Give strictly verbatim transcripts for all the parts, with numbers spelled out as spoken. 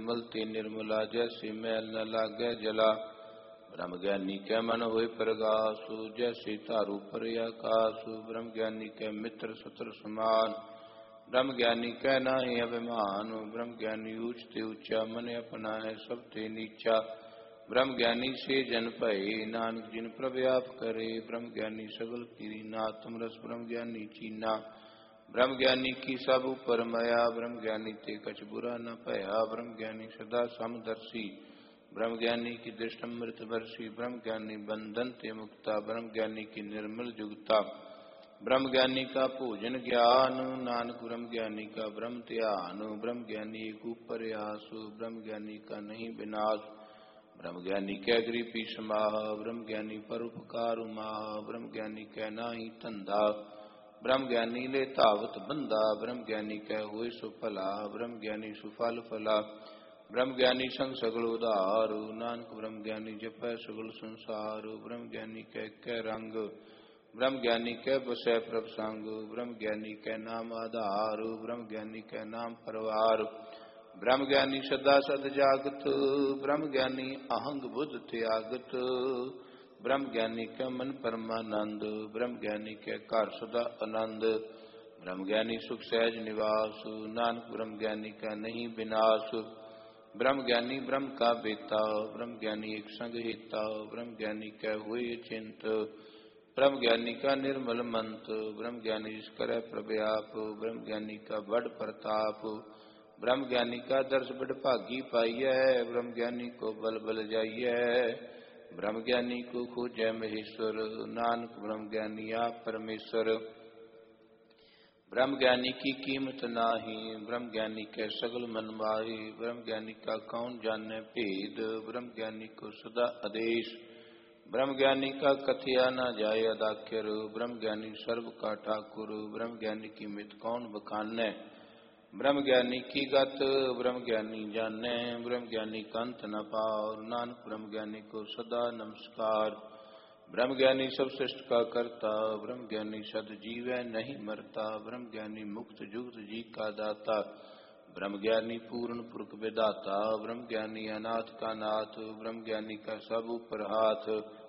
निर्मल ते निर्मला, जैसे मैल न लागे जला। ब्रह्म ज्ञानी कै मन होए प्रगासु, जैसे तारू पर आकासु। ब्रह्म ज्ञानी कै मित्र शत्रु समान, ब्रह्म ज्ञानी कै नाहि अभिमान। ब्रह्म ज्ञानी ऊच ते ऊंचा, मन अपना है सब ते नीचा। ब्रह्म ज्ञानी से जन भये, नानक जिन प्रभ आप करे। ब्रह्म ज्ञानी सगल कीरी नाथ, तुम रस ब्रह्म ज्ञानी चीना। ब्रह्म ज्ञानी की सब उपर माया, ब्रह्म ज्ञानी ते कछ बुरा न भया। ब्रह्म ज्ञानी सदा समदर्शी, ब्रह्म ज्ञानी की दृष्टि अमृत वर्षी। ब्रह्म ज्ञानी बंधन ते मुक्ता, ब्रह्म ज्ञानी की निर्मल जुगता। ब्रह्म ज्ञानी का भोजन ज्ञान, नानक ब्रह्म ज्ञानी का ब्रह्म ध्यान। ब्रह्म ज्ञानी एक ऊपर आसु, ब्रह्म ज्ञानी का नहीं विनाश। ब्रह्म ज्ञानी कै गरीबी समाह, ब्रह्म ज्ञानी परोपकार माह। ब्रह्म ज्ञानी कै नाहि धंधा, ब्रह्म ज्ञानी ले धावत बंदा। ब्रह्म ज्ञानी कै होए सो भला, ब्रह्म ज्ञानी सुफल फला। ब्रह्म ज्ञानी संग सगल उधार, नानक ब्रह्म ज्ञानी जपै सगल संसार। ब्रह्म ज्ञानी कै कै रंग, ब्रह्म ज्ञानी कै बसै प्रभ संग। ब्रह्म ज्ञानी कै नाम आधार, ब्रह्म ज्ञानी कै नाम परवार। ब्रह्म ज्ञानी सदा सद जागत, ब्रह्म ज्ञानी अहंग बुद्ध त्यागत। ब्रह्म ज्ञानी कै मन परमानंद, ब्रह्म ज्ञानी कै घर सदा आनंद। ब्रह्म ज्ञानी सुख सहज निवास, नानक ब्रह्म ज्ञानी का नहीं विनाश। ब्रह्म ज्ञानी ब्रह्म का बेता, ब्रह्म ज्ञानी एक संग हेता। ब्रह्म ज्ञानी कै हुए चिंत, ब्रह्म ज्ञानी का निर्मल मंत। ब्रह्म ज्ञानी जिस करे प्रव्याप, ब्रह्म ज्ञानी का बड़ प्रताप। ब्रह्म ज्ञानी का दर्श बड़ भागी पाइयै, ब्रह्म ज्ञानी को बल बल जाइयै। ब्रह्म ज्ञानी को खोजै महेश्वर, नानक ब्रह्म ज्ञानी आप परमेश्वर। ब्रह्म ज्ञानी की कीमत नाही, ब्रह्म ज्ञानी कै सगल मन माही। ब्रह्म ज्ञानी का कौन जाने भेद, ब्रह्म ज्ञानी को सदा आदेश। ब्रह्म ज्ञानी का कथया न जाय अदाख्यर, ब्रह्म ज्ञानी सर्व का ठाकुर। ब्रह्म ज्ञानी की मित कौन बखानै, ब्रह्म ज्ञानी की गत ब्रह्म ज्ञानी जानै। ब्रह्म ज्ञानी का अंत न पार, नानक ब्रह्म ज्ञानी को सदा नमस्कार। ब्रह्म ज्ञानी सब सृष्टि का करता, ब्रह्म ज्ञानी सद जीवै नहीं मरता। ब्रह्म ज्ञानी मुक्त जुगत जी का दाता, ब्रह्म ज्ञानी पूर्ण पुरख विधाता। ब्रह्म ज्ञानी अनाथ का नाथ, ब्रह्म ज्ञानी का सब ऊपर हाथ।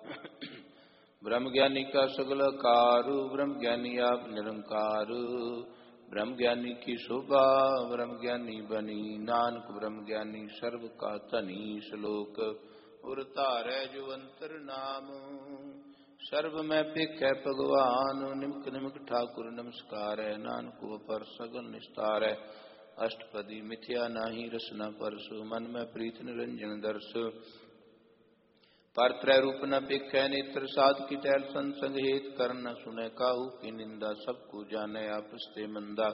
ब्रह्म ज्ञानी का सगल कार, ब्रह्म ज्ञानी आप निरंकार। ब्रह्म ज्ञानी की शोभा, ब्रह्म ज्ञानी बनी। नानक ब्रह्म ज्ञानी सर्व का धनी। श्लोक उर धारै जो अंतर नाम, सर्व में पेखै भगवान। निमक निमक ठाकुर नमस्कार है, नानक को पर सगल निस्तार है। अष्टपदी मिथ्या नाही रसना परस, मन में प्रीत निरंजन दर्श। पर त्रय रूप न पेखै नेत्र, साध की टहल संत संग हेत। कर न सुनै काहू की निंदा, सबको जाने आपस ते मंदा।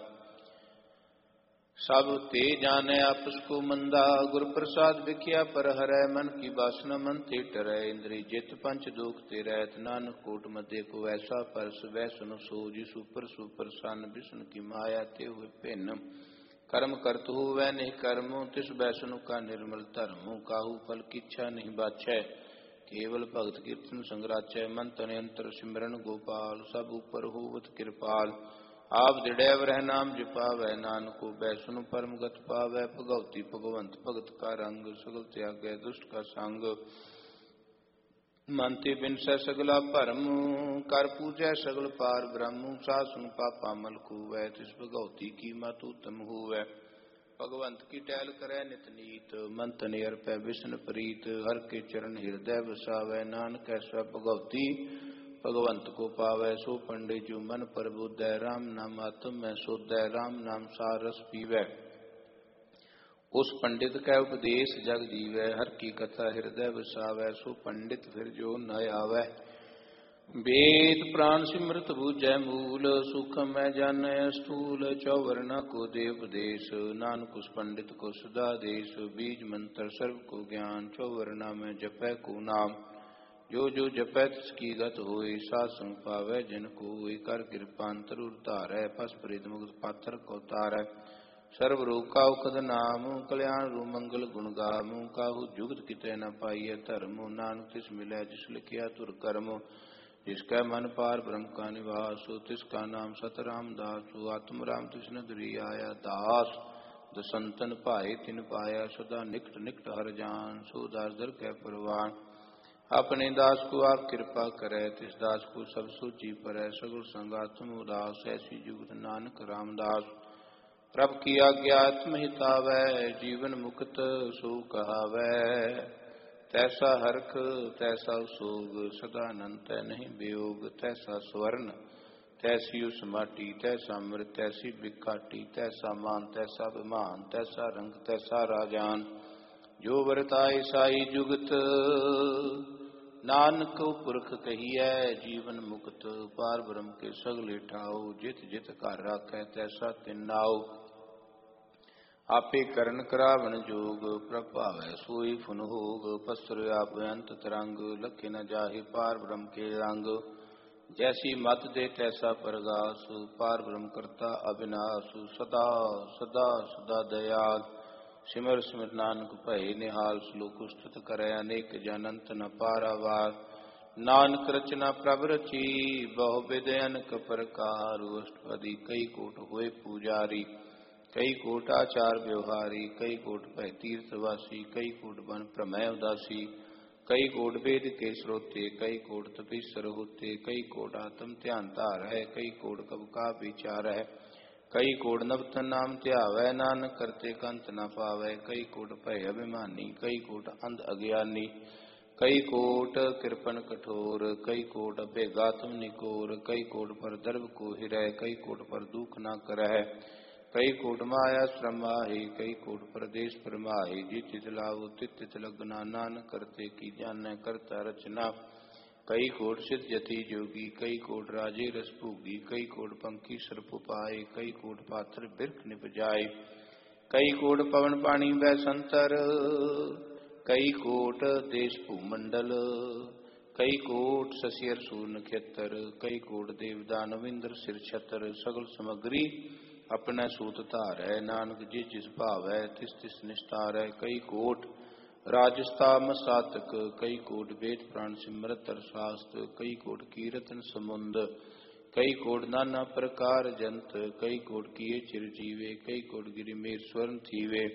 सब ते जाने आपस को मंदा, गुरु प्रसाद विख्या पर हरै। मन की वासना मन ते टरै, इंद्रिय जित पंच दोख ते रहत। नानक कोट मध्य को ऐसा परस, वै सुन सो जिसु पर सुप्रसन्न। विष्णु की माया ते हुए भिन्न, कर्म करत हो वै नहीं कर्म। तिस वैष्णु का निर्मल धर्म, काहू फल की इच्छा नहीं बाछै। केवल भगत कीर्तन संग्राचै, मन तन अंतर सिमरन गोपाल। सब ऊपर होवत कृपाल, आप दृढ़ वह नाम जपावै। नानको वैष्णु परम गत पावै, भगवती भगवंत भगत का रंग। सगल त्यागै दुष्ट का संग, मानते बिनसै सगला भरम। कर पूजै सगल पार ब्रह्म, सासुन पापा मल खूवै। तिस भगवती की मत उत्तम होवै, भगवंत की टहल करै नित नीत। मन तन अर्पै विष्णु प्रीत, हर के चरण हृदय बसावै। नानक ऐसा भगवती भगवंत को पावै, सो पंडित जो मन प्रबुद्धै। राम नाम आत्म में सोधै, राम नाम सार रस पीवै। उस पंडित का उपदेश जग जीवै, हर की कथा हृदय बसावै। सो पंडित फिर जो न आवै, वेद प्राण सिमृत बूझै मूल। सूक्ष्म में जानै स्थूल, चौवर्णा को दे उपदेश। नानक उस पंडित को सदा देश, बीज मंत्र सर्व को ज्ञान। चौवर्णा में जपै को नाम, जो जो जपै तिसकी गत होई। साध संग पावै जिन कोई, कर कृपांतर उतारै। पस परित मुक्त पात्र को तारै, सर्व रोग का उखद नाम। कल्याण रू मंगल गुण गाम, काहू जुगत कितै न पाइय धर्म। नानक तिस मिलै जिस लिखिया तुर कर्म, जिसका मन पार ब्रह्म का निवास। तिसका नाम सत रामदास, आत्म राम तिस न दुरी आया दास। ਦਸੰਤਨ ਭਾਏ ਤਿਨ ਪਾਇਆ, ਸਦਾ ਨਿਕਟ ਨਿਕਟ ਹਰ ਜਾਨ, ਸੋ ਦਾਸ ਦਰ ਕੈ ਪ੍ਰਵਾਨ। ਆਪਣੇ ਦਾਸ ਕੋ ਆਪ ਕਿਰਪਾ ਕਰੈ, ਤਿਸ ਦਾਸ ਕੋ ਸਭ ਸੋਚੀ ਪਰੈ, ਸਗਲ ਸੰਗਾ ਤੁਮ ਉਦਾਸ, ਐਸੀ ਜੁਗਤ ਨਾਨਕ ਰਾਮਦਾਸ। ਪ੍ਰਭ ਕੀ ਆਗਿਆ ਆਤਮ ਹਿਤਾਵੈ, ਜੀਵਨ ਮੁਕਤ ਸੋ ਕਹਾਵੈ। ਤੈਸਾ ਹਰਖ ਤੈਸਾ ਸੋਗ, ਸਦਾ ਅਨੰਤ ਨਹੀਂ ਵਿਯੋਗ। ਤੈਸਾ ਸਵਰਨ ਤੈਸੀ ਉਸ ਮਾਟੀ, ਤੈਸਾ ਅੰਮ੍ਰਿਤ ਤੈਸੀ ਬਿਕਾਟੀ। ਤੈਸਾ ਮਾਨ ਤੈਸਾ ਅਭਿਮਾਨ, ਤੈਸਾ ਰੰਗ ਤੈਸਾ ਰਾਜਾਨ। ਜੋ ਵਰਤਾਏ ਸਾਈ ਜੁਗਤ, ਨਾਨਕ ਪੁਰਖ ਕਹੀਐ ਜੀਵਨ ਮੁਕਤ। ਪਾਰ ਬ੍ਰਹਮ ਕੇ ਸਗਲੇ ਠਾਓ, ਜਿਤ ਜਿਤ ਘਰ ਰਾਖੈ ਤੈਸਾ ਤਿਨ ਨਾਉ। ਆਪੇ ਕਰਨ ਕਰਾਵਣ ਜੋਗ, ਪ੍ਰਭ ਭਾਵੈ ਸੋਈ ਫੁਨ ਹੋਗ। ਪਸਰ ਆਪ ਅੰਤ ਤਰੰਗ, ਲਖੇ ਨ ਜਾਹੇ ਪਾਰ ਬ੍ਰਹਮ ਕੇ ਰੰਗ। ਜੈਸੀ ਮਤ ਦੇ ਤੈਸਾ ਪ੍ਰਗਾਸ, ਪਾਰ ਬ੍ਰਹਮ ਕਰਤਾ ਅਬਿਨਾਸ਼। ਸਦਾ ਸਦਾ ਸਦਾ ਦਇਆਲ, ਸਿਮਰ ਸਿਮਰ ਨਾਨਕ ਭਏ ਨਿਹਾਲ। ਸਲੋਕ ਉਸਤਤ ਕਰੈ ਅਨੇਕ ਜਨ, ਅੰਤ ਨ ਪਾਰਾਵਾਰ। ਨਾਨਕ ਰਚਨਾ ਪ੍ਰਭ ਰਚੀ, ਬਹੁ ਬਿਧ ਅਨਕ ਪ੍ਰਕਾਰ। ਅਸ਼ਟਪਦੀ ਕਈ ਕੋਟ ਹੋਏ ਪੂਜਾਰੀ, ਕਈ ਕੋਟ ਆਚਾਰ ਵਿਵਹਾਰੀ। ਕਈ ਕੋਟ ਭੈ ਤੀਰਥ ਵਾਸੀ, ਕਈ ਕੋਟ ਬਨ ਭ੍ਰਮੈ ਉਦਾਸੀ। ਕਈ ਕੋਟ ਵੇਦ ਕੇ ਸਰੋਤੇ, ਕਈ ਕੋਟ ਤਪੀਸਰ ਹੋਤੇ। ਕਈ ਕੋਟ ਆਤਮ ਧਿਆਨ ਧਾਰੈ, ਕਈ ਕੋਟ ਕਬ ਕਾ ਵਿਚਾਰੈ। ਕਈ ਕੋਟ ਨਵਤਨ ਨਾਮ ਧਿਆਵੈ, ਨਾਨਕ ਕਰਤੇ ਕੰਤ ਨ ਪਾਵੈ। ਕਈ ਕੋਟ ਭੈ ਅਭਿਮਾਨੀ, ਕਈ ਕੋਟ ਅੰਧ ਅਗਿਆਨੀ। ਕਈ ਕੋਟ ਕਿਰਪਨ ਕਠੋਰ, ਕਈ ਕੋਟ ਅਭੇਗਾ ਤੁਮ ਨਿਕੋਰ। ਕਈ ਕੋਟ ਪਰ ਦਰਬ ਕੋ ਹਿਰੈ, ਕਈ ਕੋਟ ਪਰ ਦੁਖ ਨ ਕਰੈ। ਕਈ ਕੋਟ ਮਾਇਆ ਸ਼ਰਮ ਆਹੀ, ਕਈ ਕੋਟ ਪਰਦੇਸ ਪਰਮਾਹੀ। ਜਿਤ ਤਿਤ ਲਾਭੋ ਤਿਤ ਤਿਤ ਲਗਨਾ, ਨਾਨਕ ਕਰਤੇ ਕੀ ਜਾਣੈ ਕਰਤਾ ਰਚਨਾ। ਕਈ ਕੋਟ ਸਿਧ ਜਤੀ ਜੋਗੀ, ਕਈ ਕੋਟ ਰਾਜੇ ਰਸ ਭੋਗੀ। ਕਈ ਕੋਟ ਪੰਖੀ ਸਰਪ ਉਪਾਏ, ਕਈ ਕੋਟ ਪਾਥਰ ਬਿਰਖ ਨਿਪਜਾਏ। ਕਈ ਕੋਟ ਪਵਨ ਪਾਣੀ ਬੈ ਸੰਤਰ, ਕਈ ਕੋਟ ਦੇਸ਼ ਭੂ ਮੰਡਲ। ਕਈ ਕੋਟ ਸਸੀ ਅਰ ਸੂਰ ਨਖੇਤਰ, ਕਈ ਕੋਟ ਦੇਵ ਦਾਨਵ ਇੰਦਰ ਸਿਰ ਛਤਰ। ਸਗਲ ਸਮਗਰੀ ਆਪਣਾ ਸੂਤ ਧਾਰੈ, ਨਾਨਕ ਜਿਸ ਜਿਸ ਭਾਵੈ ਤਿਸ ਤਿਸ ਨਿਸਤਾਰੈ। ਕਈ ਕੋਟ ਰਾਜਸਥਾਮ ਸਾਤਕ, ਕਈ ਕੋਟ ਵੇਦ ਪ੍ਰਾਣ ਸਿਮਰਤ ਅਰ ਸਾਸਤ। ਕਈ ਕੋਟ ਕੀਰਤਨ ਸਮੁੰਦ, ਕਈ ਕੋਟ ਨਾਨਾ ਪ੍ਰਕਾਰ ਜੰਤ। ਕਈ ਕੋਟ ਕੀਏ ਚਿਰ ਜੀਵੇ, ਕਈ ਕੋਟ ਗਿਰੀ ਮੇਰ ਸਵਰਨ ਥੀਵੇ।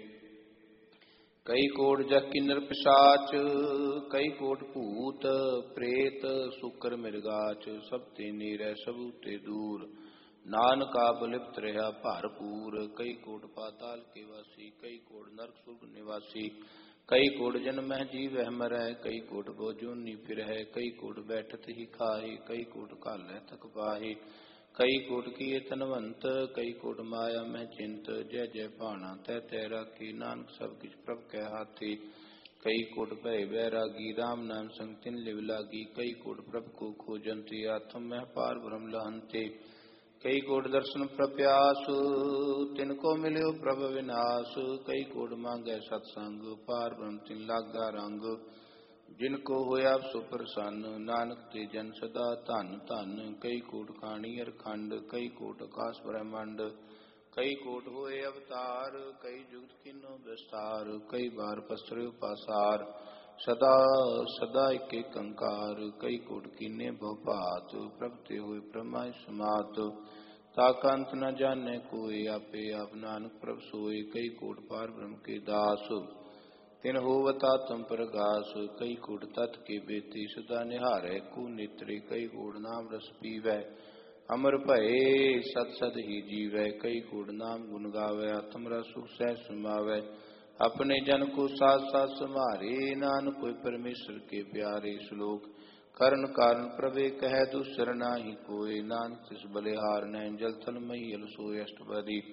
ਕਈ ਕੋਟ ਜਹ ਕਿੰਨਰ ਪਿਸ਼ਾਚ, ਕਈ ਕੋਟ ਭੂਤ ਪ੍ਰੇਤ ਸੁਕਰ ਮਿਰਗਾਚ। ਸਭ ਤੇ ਨੀਰੈ ਸਭੂ ਤੇ ਦੂਰ, ਨਾਨਕ ਆਪ ਲਿਪਤ ਰਿਹਾ ਭਰਪੂਰ। ਕਈ ਕੋਟ ਪਾਤਾਲ ਕੇ ਵਾਸੀ, ਕਈ ਕੋਟ ਨਰਕ ਸੁਰਗ ਨਿਵਾਸੀ। ਕਈ ਕੋਟ ਜਨਮਹਿ ਜੀਵਹਿ ਮਰੈ, ਕਈ ਕੋਟ ਬਹੁ ਜੋਨੀ ਫਿਰਹਿ। ਕਈ ਕੋਟ ਬੈਠਤ ਹੀ ਖਾਹੀ, ਕਈ ਕੋਟ ਘਾਲੈ ਥਕ ਪਾਹੀ। ਕਈ ਕੋਟ ਕੀਏ ਧਨਵੰਤ, ਕਈ ਕੋਟ ਮਾਇਆ ਮਹਿ ਚਿੰਤ। ਜੈ ਜੈ ਭਾਣਾ ਤੈ ਤੈ ਰਾਖੀ, ਨਾਨਕ ਸਭ ਕਿਛ ਪ੍ਰਭ ਕੈ ਹਾਥੀ। ਕਈ ਕੋਟ ਭੈ ਬੈਰਾਗੀ, ਰਾਮ ਨਾਮ ਸੰਗ ਤਿਨ ਲਿਵ ਲਾਗੀ। ਕਈ ਕੋਟ ਪ੍ਰਭ ਕੋ ਖੋਜੰਤੇ, ਆਤਮ ਮਹਿ ਪਾਰ ਬ੍ਰਹਮ ਲਹੰਤੇ। ਕਈ ਕੋਟ ਦਰਸ਼ਨ ਪ੍ਰਪਿਆਸ, ਤਿਨ ਕੋ ਮਿਲਿਓ ਪ੍ਰਭ ਵਿਨਾਸ਼। ਕਈ ਕੋਟ ਮੰਗੈ ਸਤਸੰਗ, ਪਾਰ ਬ੍ਰਹਮ ਤਿਨ ਲਾਗਾ ਰੰਗ। ਜਿਨ ਕੋ ਹੋਇਆ ਸੋ ਪ੍ਰਸੰਨ, ਨਾਨਕ ਤੇ ਜਨ ਸਦਾ ਧਨ ਧਨ। ਕਈ ਕੋਟ ਖਾਣੀ ਅਰ ਖੰਡ, ਕਈ ਕੋਟ ਆਕਾਸ ਬ੍ਰਹਮੰਡ। ਕਈ ਕੋਟ ਹੋਏ ਅਵਤਾਰ, ਕਈ ਜੁਗਤ ਕੀਨੋ ਵਿਸਤਾਰ। ਕਈ ਬਾਰ ਪਸਰਿਓ ਪਾਸਾਰ, ਸਦਾ ਸਦਾ ਇਕ ਏਕ ਓੰਕਾਰ। ਕਈ ਕੋਟ ਕੀਨੇ ਬਹੁ ਭਾਤ, ਪ੍ਰਭ ਤੇ ਹੋਏ ਬ੍ਰਹਮਾ ਸਮਾਤ। ਤਾ ਕਾ ਅੰਤ ਨ ਜਾਣੈ ਕੋਇ, ਆਪੇ ਆਪ ਨਾਨਕ ਪ੍ਰਭ ਸੋਇ। ਕਈ ਕੋਟ ਪਾਰ ਬ੍ਰਹਮ ਕੇ ਦਾਸ, ਤਿਨ ਹੋਵਤ ਆਤਮ ਪ੍ਰਗਾਸ। ਕਈ ਕੋਟ ਤਤ ਕੇ ਬੇਤੀ, ਸਦਾ ਨਿਹਾਰੈ ਕੋ ਨੇਤਰੇ। ਕਈ ਕੋਟ ਨਾਮ ਰਸ ਪੀਵੈ, ਅਮਰ ਭਏ ਸਤ ਸਦ ਹੀ ਜੀਵੈ। ਕਈ ਕੋਟ ਨਾਮ ਗੁਣ ਗਾਵੈ, ਆਤਮ ਰਸ ਸੁਖ ਸਹਿ ਸਮਾਵੈ। ਆਪਣੇ ਜਨ ਕੋ ਸਾਥ ਸਾਥ ਸੰਭਾਰੇ, ਨਾਨਕ ਹੋਇ ਪਰਮੇਸ਼ਰ ਕੇ ਪਿਆਰੇ। ਸ਼ਲੋਕ ਕਰਨ ਕਾਰਨ ਪ੍ਰਭੇ ਕਹਿ, ਦੂਸਰ ਨਾਹੀ ਕੋਇ। ਨਾਨਕ ਤਿਸ ਬਲਿਹਾਰ ਨੈ, ਜਲ ਥਲ ਮਹੀਲ ਸੋਇ। ਅਸ਼ਟਪਦੀ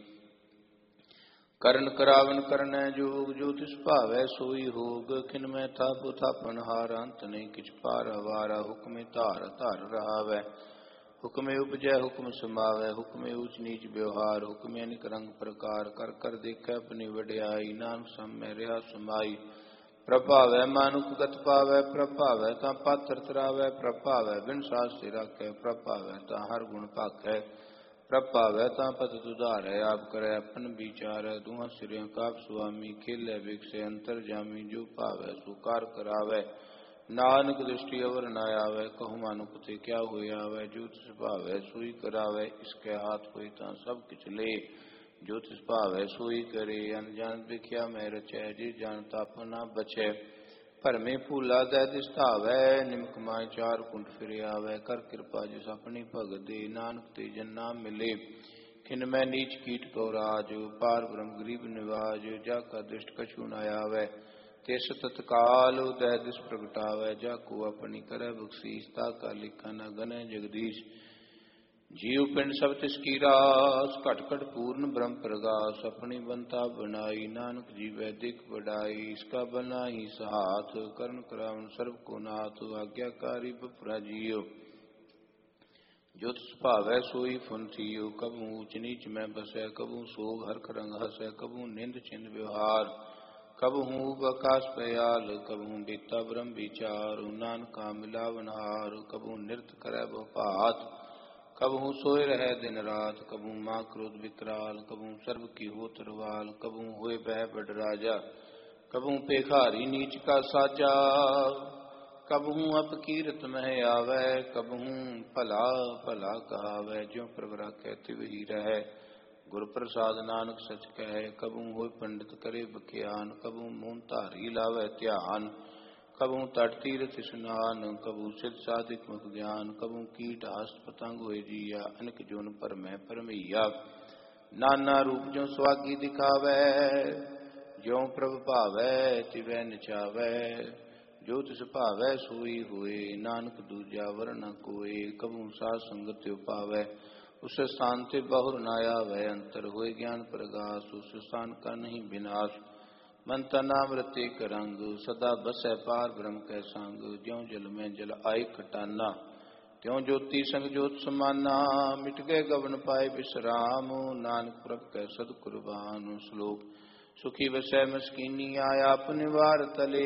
ਕਰਨ ਕਰਾਵਨ ਕਰਨੈ ਜੋਗ, ਜੋ ਤਿਸ ਭਾਵੈ ਸੋਈ ਹੋਗ। ਖਿਨ ਮੈਂ ਥਾਪੁ ਥਾਪਨ ਹਾਰ, ਅੰਤ ਨਹੀਂ ਕਿਛ ਪਾਰ ਅਵਾਰਾ। ਹੁਕਮੇ ਧਾਰ ਧਰ ਰਹਾਵੈ, ਹੁਕਮੇ ਉਪਜੈ ਹੁਕਮ ਸਮਾਵੈ। ਹੁਕਮੇ ਊਚ ਨੀਚ ਵਿਵਹਾਰ, ਹੁਕਮੇ ਅਨਿਕ ਰੰਗ ਪ੍ਰਕਾਰ। ਕਰ ਕਰ ਦੇਖੈ ਆਪਣੀ ਵਡਿਆਈ, ਨਾਨਕ ਸਮ ਮੈਂ ਰਿਹਾ ਸਮਾਈ। ਪ੍ਰਭ ਭਾਵੈ ਮਾਨੁਖ ਗਤ ਪਾਵੈ, ਪ੍ਰਭ ਭਾਵੈ ਤਾਂ ਪਾਥਰ ਤਰਾਵੈ। ਪ੍ਰਭ ਭਾਵੈ ਬਿਨ ਸਾਸਤੇ ਰਾਖੈ, ਪ੍ਰਭ ਭਾਵੈ ਤਾਂ ਹਰ ਗੁਣ ਭਾਖੈ। ਪ੍ਰਭ ਭਾਵੈ ਤਾਂ ਪਤ ਉਧਾਰੈ, ਆਪ ਕਰੈ ਆਪਨ ਵਿਚਾਰੈ। ਦੁਹਾਂ ਸਿਰਿਆਂ ਕਾਪ ਸੁਆਮੀ, ਖੇਲੈ ਬਿਕਸੈ ਅੰਤਰ ਜਾਮੀ। ਜੋ ਭਾਵੈ ਸੋ ਕਾਰ ਕਰਾਵੈ, ਨਾਨਕ ਦ੍ਰਿਸ਼ਟੀ ਅਵਰ ਨ ਆਵੈ। ਕਹੂ ਮਾਨੁਖ ਤੇ ਕਿਆ ਹੋਇ ਆਵੈ, ਜੋ ਤਿਸ ਭਾਵੈ ਸੋਈ ਕਰਾਵੈ। ਇਸਕੈ ਹਾਥ ਹੋਇ ਤਾਂ ਸਭ ਕਿਛ ਲੇ, जो तिस भावै सोई करे। अनजान बिख्या मैं रचै, जिस जान तप न बचै। भरमे भूला दै दिस धावै, निमक माय चार कुंड फिर आवै। कर कृपा जिस अपनी भगत दे, नानक ते जन नाम मिले। खिन मैं नीच कीट को राज, पार ब्रह्म गरीब निवाज। जा का दृष्ट कछु न आवै, तिस तत्काल उदय दिस प्रगटावै। जाको अपनी करੈ बख्शीस, ताका लिखा न गनै जगदीश। जीव पिंड सब तिसकी रास, घट घट पूर्ण ब्रह्म प्रगास। अपनी बनता बनाई, नानक जीवै दिख बढ़ाई। इसका बना ही सहाथ, करण करावन सर्व को नाथ। आज्ञाकारी बपुरा जियो, जो तिस भावै सोई फुन थियो। कबहू ऊच नीच में बसै, कबहू सोग हरख रंग हसै। कबहू निंद चिंद व्यवहार, कबहू बकास पयाल। कबहू बीता ब्रह्म विचार, नानका मिलावनहार। कबहू नृत करै बहुपात, कबहू सोए रहे दिन रात। कबहू माँ क्रोध विकराल, कबहू सर्व की होत रवाल। कबहू होए बह बड़ राजा, कबहू पेखारी नीच का साजा। कबहू अपकीरत मह आवै, कबहू भला भला कहावै। ज्यों प्रभ राखै तिव ही रहै, गुर प्रसाद नानक सच कहै। कबहू होए पंडित करे बख्यान, कबहू मून धारी लावै ध्यान। कबहू तट तीरथ स्नान, कबहू सिद्ध साधिक मुख ज्ञान। कबहू कीट हस्त पतंग होए जिया, अनक जोन भरमै भरमैया। नाना रूप जो सुहागी दिखावै, ज्यों प्रभ भावै तिवै नचावै। जो तिस भावै सोई होए, नानक दूजा वर न कोय। कबहू साध संगत त्यो पावै, उस स्थान ते बहुर न आवै। अंतर होए ज्ञान प्रगास, उस स्थान का नहीं विनाश। मन तनाम रते करंग, सदा बसै पार ब्रह्म कै संग। ज्यों जल में जल आय खटाना, त्यों ज्योति संग ज्योत समाना। मिट गए गवन पाए विश्राम, नानक प्रभ कै सद कुर्बान। श्लोक सुखी वसै मस्कीनी, आया अपने वार तले।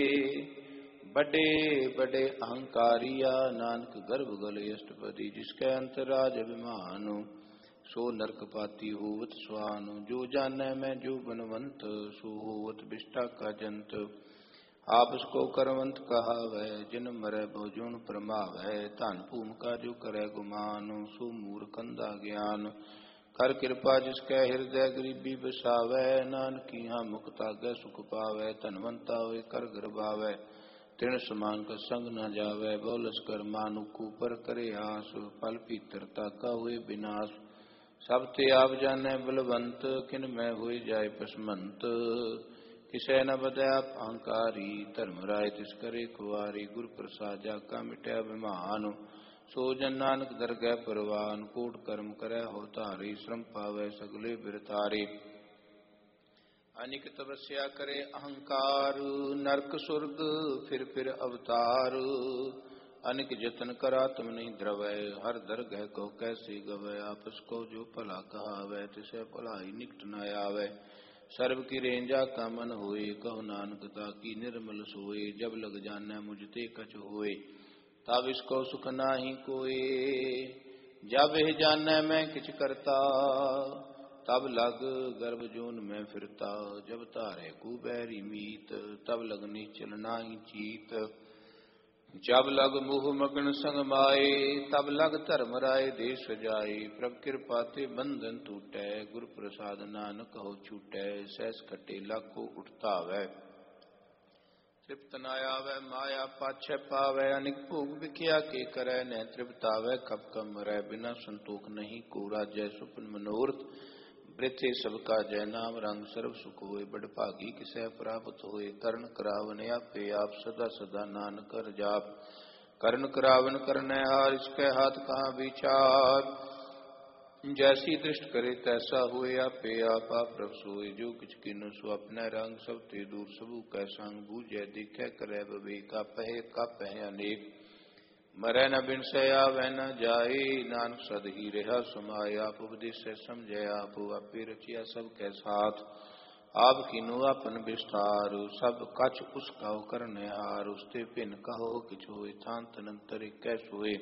बड़े बड़े अहंकारिया, नानक गर्भ गल अष्टपदी। जिसकै अंतराज अभिमान, सो नरक पाती होवत स्वान। जो जानै मैं जो बनवंत, सो होवत विष्टा का जंत। आपस को करवंत कहावै, जिन मरै बहुजून परमावै। धन भूम का जो करै गुमान, सो मूर्ख अंधा ज्ञान। कर कृपा जिसकै हृदय गरीबी बसावै, नानकी हाँ मुक्त आगे सुख पावै। धनवंता होए कर गर्भावै, तृण समान का संग न जावै। बहुलस कर मानुक ऊपर करे आस, फल भीतर ताका हुए विनाश। सब ते आप जानै बलवंत, किन मैं होई जाय पसमंत। किसै न बदै आप अहंकारी, धर्म राय तिस करे खुआरी। गुर प्रसाद जाका मिटै अभिमान, सो जन नानक दरगह परवान। कोट कर्म करै हो धारी, श्रम पावै सगले बिरतारे। अनिक तपस्या करे अहंकार, नरक सुरग फिर फिर अवतार। अनिक जतन करा तुम नहीं द्रवै, हर दरगह को कैसे गवै। आपस को जो भला कहावै, तिसै भलाई निकट न आवै। सर्व की रेंजा का मन होए, कहो नानक ताकी निर्मल सोए। जब लग जानै मुझते कछ होए, तब इसको सुख नाही कोय। जब यह जानै मैं किछ करता, तब लग गर्भ जून में फिरता। जब तारे कुबैरी मीत, तब लग निश्चल नाही चीत। जब लग मुह मगन संग माए, तब लग धर्म राय देश जाए। प्रभ कृपा ते बंधन टूटै, गुर प्रसाद नानक हो छूटै। सहस कटे लाखो उठतावै, तृप्त न आवै माया पाछै पावै। अनिक भोग विख्या के करै, न तृप्तावै कब कब मरै। बिना संतोख नहीं को राजै, सुपन मनोरथ वृथे सबका जय। नाम रंग सर्व सुख होए, बड़ भागी किसै प्राप्त होए। करण करावन आपे आप, सदा सदा नानक कर जाप। करण करावन करनै हार, इसकै हाथ कहाँ विचार। जैसी दृष्ट करे तैसा होए, आपे आप आप प्रभ सोए। जो किछ किन्नु सो अपनै रंग, सब ते दूर सबू कै संग। बूझै देखै करै विवेक, आपै कापै अनेक। मरै न बिनसै आवै न जाए, नानक सद ही रहा समाए। आप उपदेसै समझै आप, आपे रचिया सब कै साथ। आप कीनो आपन विस्तार, सब कछ उसका करनै हार। उसते भिन्न कहो किछ होए, थान तनंतर एकै सोए।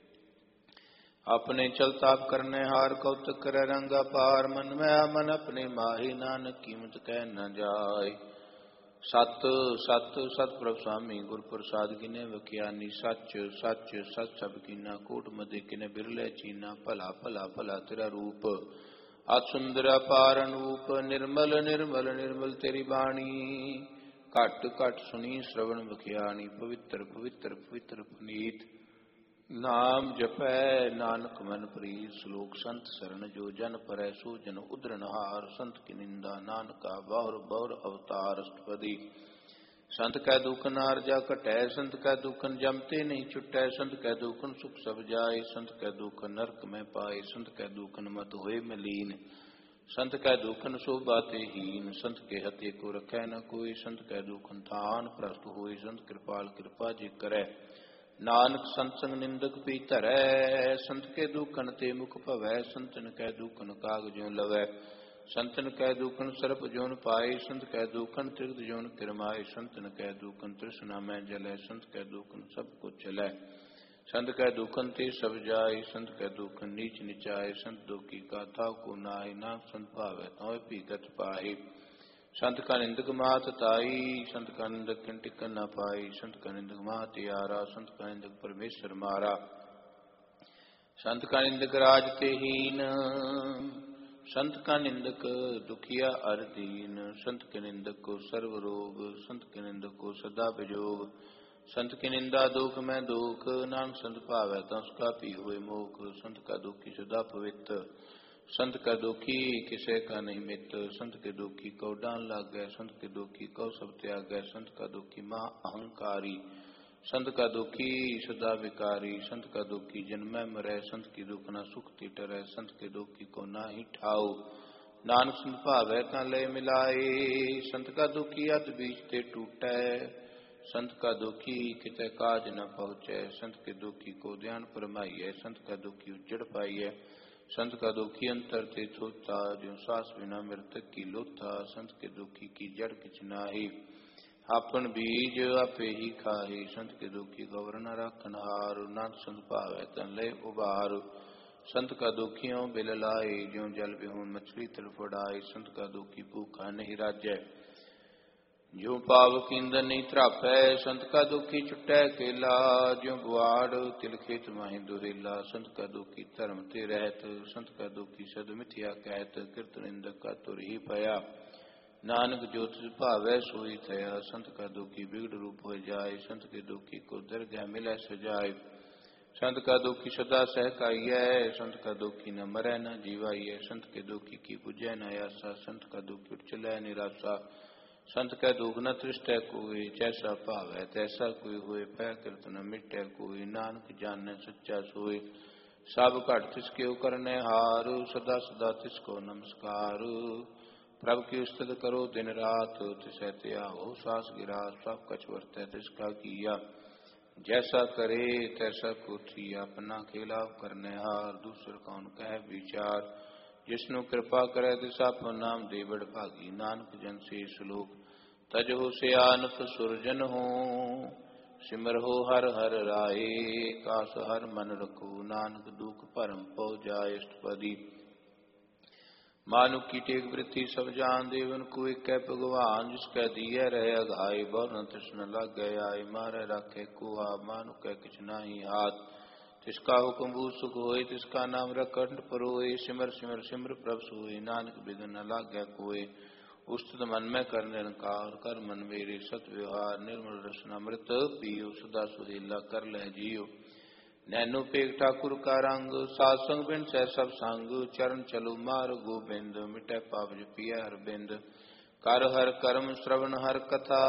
अपने चलता करनै हार, कौतक करै रंग अपार। मन मैं मन अपने माही, नानक कीमत कह न जाय। सत सत सत प्रभ स्वामी गुर प्रसाद किने वख्यानी। सच सच सच सब कीना, कोट मदे किने बिरले चीना। भला भला भला तेरा रूप, असुंदर अपार रूप निर्मल निर्मल निर्मल तेरी बाणी घट घट सुनी श्रवण बखियानी पवित्र पवित्र पवित्र पुनीत नाम जपै नानक मन प्रीत श्लोक संत शरण जो जन परै सो जन उद्रनहार संत की निंदा नानका बहुर बहुर अवतार अष्टपदी संत कै दुखन आरजा कटै संत कै दुखन जमते नहीं छुटै संत कै दुखन सुख सब जाय संत कै दुखन नरक में पाए संत कै दुखन मत होए मलीन संत कै दुखन शोभा ते हीन संत के हते को रखै न कोई संत कै दुखन थान भ्रष्ट होए संत कृपाल कृपा जे करै नानक संत संग निंदक पी धरै संत के दुखन ते मुख भवै संतन कै दुखन काग ज्यों लवै संतन कै दुखन सर्प ज्यों पाए संत कै दुखन त्रिगत ज्यों किरमाए संतन कै दुखन तृष्णा में जलै संत कै दुखन सब कुछ चलै संत कै दुखन ते सब जाय संत कै दुखन नीच निचाय संत दुखी का था को नाय ना संत भावै तोय भीगत पाए संत का निंदक मात ताई संत का निंदक किन टिकन न पाई संत का निंदक मात यारा संत का निंदक परमेश्वर मारा संत का निंदक राज ते हीन संत का निंदक दुखिया अर दीन संत के निंदक को सर्व रोग संत के निंदक को सदा विजोग संत की निंदा दुख में दुख नाम संत भावै तो उसका पी हुए मोख संत का दुखी सदा पवित्र संत का दुखी किसे का नहीं मित्र संत के दुखी को डान लग गए संत के दुखी को सब त्याग गए संत का दुखी महा अहंकारी संत का दुखी सदा विकारी संत का दुखी जन्म मरे संत की दुख न सुख तिटरै संत के दुखी को ना ही ठाओ नानक संत भावै का ले मिलाए संत का दुखी अत बीच ते टूटै संत का दुखी किते काज न पहुँचे संत के दुखी को ध्यान फरमाइए संत का दुखी उजड़ पाइए संत का दुखी अंतर ते थोता जो सास बिना मृतक की लोथा संत के दुखी की जड़ किछ नाही आपन बीज आपे ही खाहे संत के दुखी गौर न रखन हार नाथ संत भावै तन ले उबार संत का दुखियों बिल लाए ज्यों जल बिहुन मछली तड़फड़ाए संत का दुखी भूखा नहीं राजै जो पावक ईंधन नहीं त्रापै संत का दुखी छुटै केला ज्यों बुआड़ तिल खेत माहि दुरेला संत का दुखी धर्म ते रहत संत का दुखी सद मिथ्या कहत कृत निंदक का तुर ही पया नानक जो तिस भावै सोई थया संत का दुखी बिगड़ रूप हो जाए संत के दुखी को दरगाह मिलै सजाए संत का दुखी सदा सहकाइयै संत का दुखी न मरै न जीवाइयै संत के दुखी की बुझै न आसा संत का दुखी उठ चलै निराशा संत कै दुख न तृष्टै कोई जैसा भावै तैसा कोई होए पै कृत न मिटै कोई नानक जानै सच्चा सोए सब घट तिसके करने हार सदा सदा तिसको नमस्कार प्रभु की उस्तत करो दिन रात तिसै त्याहो सास गिरा सब कछ वर्तै तिसका किया जैसा करे तैसा कोठिया अपना खिलाफ करने हार दूसर कौन कह विचार जिसनु कृपा करे तिस आपन नाम दे बड़ भागी नानक जन से श्लोक तज हो सियानत सुरजन हो सिमर हो हर हर राय कास हर मन रखो नानक दुख परम पौ जाय अष्टपदी मानुख की टेक वृत्ति सब जान देवन को एक भगवान जिसकै दिए रहे अघाय बहु तृष्ण लग गए आय मारे राखे कुआ मानुख कै किछ नाही हाथ तिसका हुक्म सुख होए तिसका नाम रखंड परोए सिमर सिमर सिमर प्रभ सोए नानक बिघ्न न लागे कोय उस्तत मन में कर निरंकार कर मन मेरे सत व्यवहार निर्मल रसना अमृत पियो सदा सुहेला कर ले जियो नैनो पेग ठाकुर का रंग सासंग बिन सह सब संग चरण चलो मार गोबिंद मिटै पाप जपिया हर बिंद कर हर कर्म श्रवण हर कथा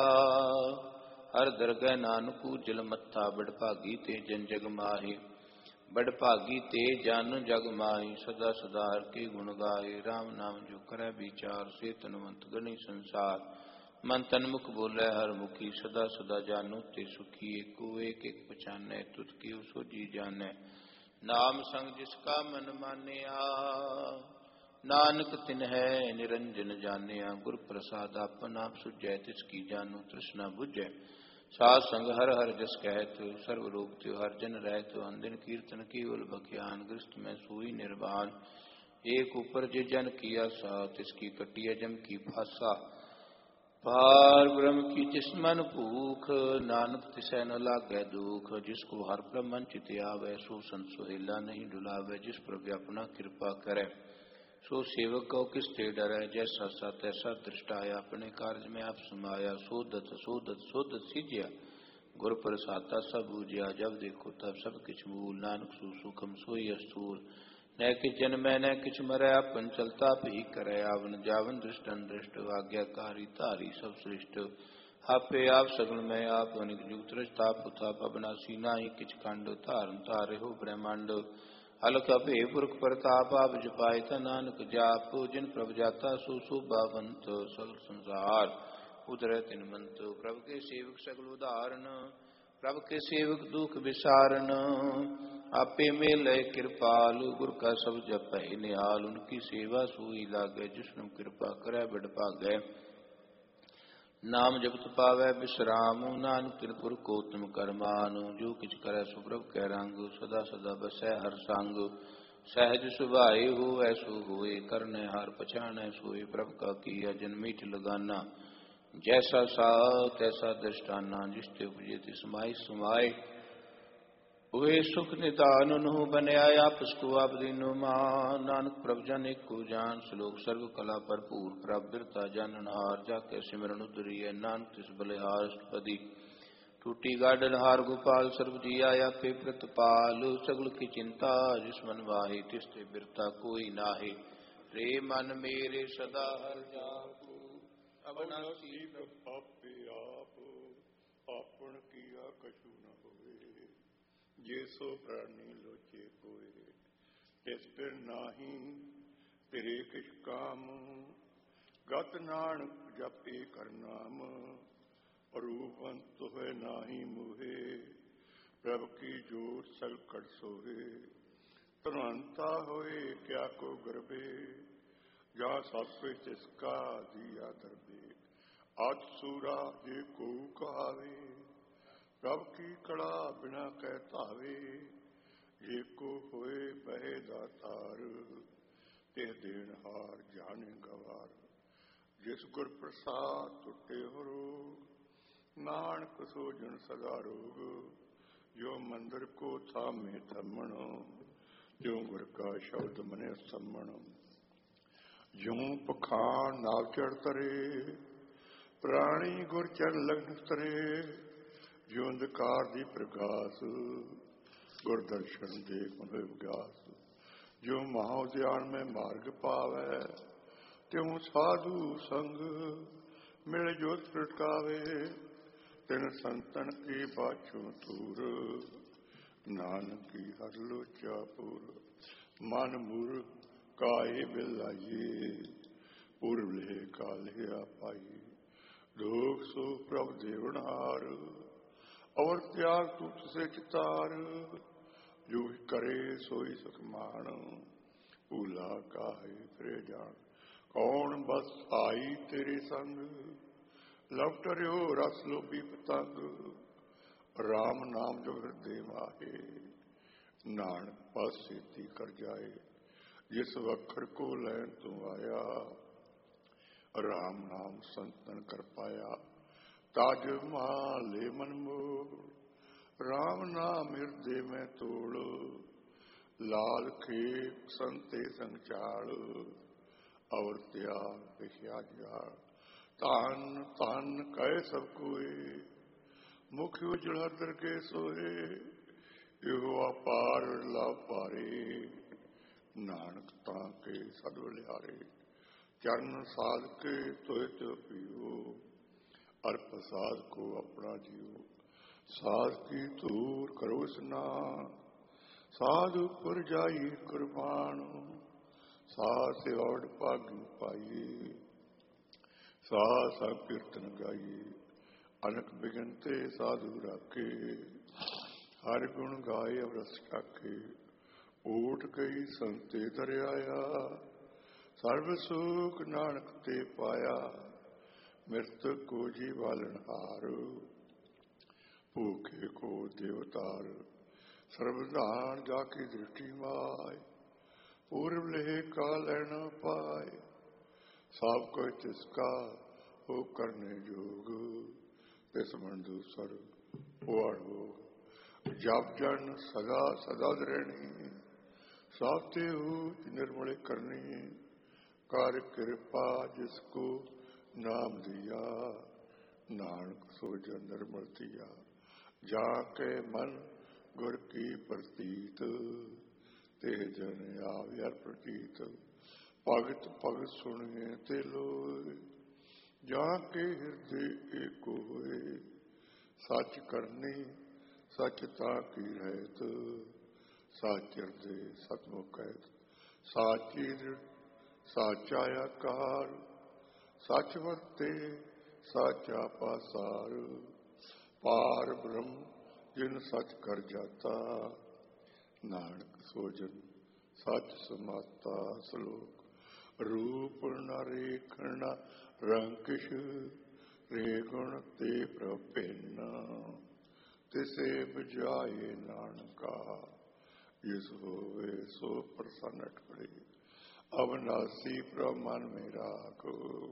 हर दरगह नानक जल मत्था बड़ भागी ते जन जग माहे बड़ भागी ते जन जग माही सदा सदा हर के गुण गाए राम नाम जो करे विचार से तनवंत गणी संसार मन तन मुख बोले हर मुखी सदा सदा जानो ते सुखी एको एक एक पहचाने तुझ की सो जी जाने नाम संग जिसका मन मानिया नानक तिन है निरंजन जानिया गुर प्रसाद आपन आप सुजै तिसकी जानो तृष्णा बुझै साध संग हर हर जस कहत सर्व रोग त्यो हर जन रहत अंदिन कीर्तन केवल बख्यान गृहस्थ में सोई निर्वाण एक ऊपर जे जन किया सा तिसकी कटिया जम की फासा पार ब्रह्म की जिस मन भूख नानक तिसै न लागै दुख जिसको हर ब्रह्मन चित आवे सो संत सोहेला नहीं डुलावे जिस पर व्यापना कृपा करे सो सेवक को किस ते डरै, जैसा सा तैसा दृष्टाया, अपने कार्य में आप समाया। सोदत सोदत सोदत सीजिया, गुर प्रसादा सब बूझिया, जब देखो तब सब किछ मूल। नानक सु सुखम सोई अस्तूल, न किछ जन्मै न किछ मरै, अपन चलता ही करे। आवन जावन दृष्टन दृष्ट, आज्ञाकारी तारी सब सृष्ट। आपे आप सगुण में आप अनिक जुग ताप उताप, अबनासी नाहि किछ खंड। धारन तारे हो ब्रह्मांड, अलख अभे पुरख प्रताप। आप जपाय था नानक जाप, जिन प्रभ जाता सो शोभावंत। सगल संसार उदरय तिन मंत, प्रभु के सेवक सगल उदाहरण। प्रभु के सेवक दुख विसारन, आपे मेल कृपाल। गुर का सब जप है निहाल, उनकी सेवा सोई लागे। जिसनु कृपा करे बड़ भागै, नाम जपत पावै विश्राम। नानक तिरपुर को तुम कर मानो, जो किछ करे सुप्रभ कै रंग। सदा सदा बसै हर संग, सहज सुभाए हो ऐसो होए। करने हार पछाणै सोए, प्रभु का किया जन मीठ लगाना। जैसा सा तैसा दृष्टाना, जिसते उपजे तिस समाई समाए। हुए सुख निदान उन्हों बने आया, पुष्को आप दीनो मान। नानक प्रभ जन एक को जान, श्लोक सर्व कला भरपूर। प्रभ बिरता जाननहार, जाके सिमरन उतरिय। नानक तिस बलिहार अष्टपदी, टूटी गाडल हार। गोपाल सर्व जी आया पे प्रतिपाल, सगल की चिंता जिस मन वाहे। तिसते बिरता कोई नाहे, रे मन मेरे सदा हर जापू। अबनासी आपे आप आपन किया कछु न होए। जे सो प्राणी लोचे कोय, तिस फिर नाही तेरे किछ काम। गत नानक जपे कर नाम, रूपंत है नाही मोहे। प्रभु की जोत सलकट सोहे, तनंता होए क्या को गर्भे। जा सत्व तिसका दिया दरबे, आज सूरा जे को कहावे। प्रभु की कड़ा बिना कह तावे, ये को होए बहे दातार। ते देन हार जाने गवार, जिस गुर प्रसाद टुटे हो रोग। नानक सो जन सदा रोग, जो मंदिर को थामे थमण। जो गुर का शब्द मने सम्मण, जो पखान नाव चढ़ तरे। प्राणी गुर चरण लगन तरे, जो अंधकार दी प्रकाश। गुर दर्शन देख मन विगास, जो महाउद्यान में मार्ग पावै। त्यों साधु संग मिल जोत प्रटकावे, तिन संतन की बाछू तूर। नानक की हर लोचा पुर, मन मुर काहे बिलाइए। पूर्व ले कालिया पाई, लोक सो प्रभ देवनहार। और त्याग तुझ से चितार, जो करे सोई सुखमान। भूला काहे फिरे जान, कौन बस आई तेरे संग। लवटर्यो रस लोभी पतंग, राम नाम जो हृदय माहे। नानक बस सेती कर जाए, जिस वखर को लैन तू आया। राम नाम संतन कर पाया, ताज माले मन मोह। राम नाम हृदय में तोड़, लाल खेप संते संग चाड़। और त्याग विख्या जाड़, तान तान कह सब कोय। मुख उजड़ दर के सोए, यो अपार ला पारे। नानक ताके सदुलिहारे, चरण साध के तोय तो पियो। अर प्रसाद को अपना जियो, साध की दूर करो स्नान। साधु पर जाई कुर्बान, साध सेवावट पागी पाइए। साध सब कीर्तन गाइए, अनक बिगनते साधु राखे। हर गुण गाए अवरस चाखे, ऊट गई संते दर आया। सर्व सुख नानक ते पाया, मृतक को जीवालन हार। भूखे को देवतार, सर्वधान जाकी दृष्टि माय। पूर्व ले का लेना पाए, सब कोई तिसका हो करने जोग। तिस मन दूसर पुआड़ भोग, जब जन सदा सदा रहनी। साते हो निर्मल करनी, कर कृपा जिसको नाम दिया, नानक सो जन निर्मल दिया। जाके मन गुर की प्रतीत, ते जन आव्यार प्रतीत। भगत भगत सुनिए ते लोए, जाके हृदय एक होए। सच करनी सचता की रहत, सच हृदय सतमुख कहत। साची साचा आकार, सच वरते साचा पासार। पार ब्रह्म जिन सच कर जाता, नानक सोजन सच समाता। श्लोक रूप न रेखण रंग किश, रे गुण ते प्रभिन्न। तिसे बजाए नानका, जिस होवे सो प्रसन्न ठोरे। अविनाशी प्रभु मन में राखो,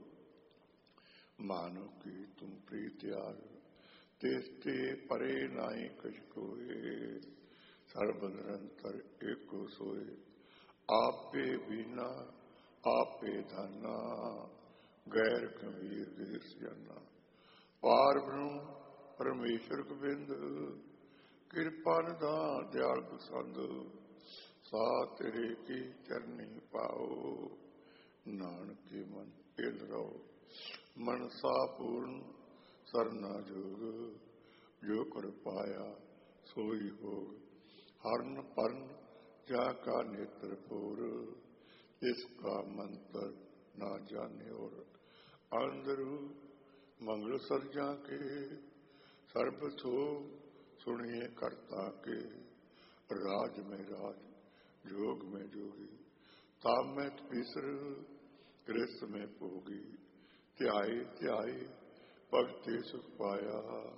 मानो की तुम प्रीत्याग। तेस्ते परे नाई कछ कोए, सर्व निरंतर एको सोए। आपे बिना आपे धना, गैर गंभीर गिर सियाना। पार ब्रह्म परमेश्वर गोबिंद, कृपा निधान दयाल पसंद। सा तेरे की चरनी पाओ, नानक के मन पेल रहो। मनसा पूर्ण सरना जोग, जो कर पाया सोई भोग। हरण पर्ण जाका नेत्र पूर, इसका मंत्र ना जाने और। अंदरू मंगल सर्जा के, सर्व थो सुनिए करता के। राज में राज जोग में जोगी, ताम में तीसर गृहस्थ में भोगी। त्याई त्याई भक्ति सुख पाया,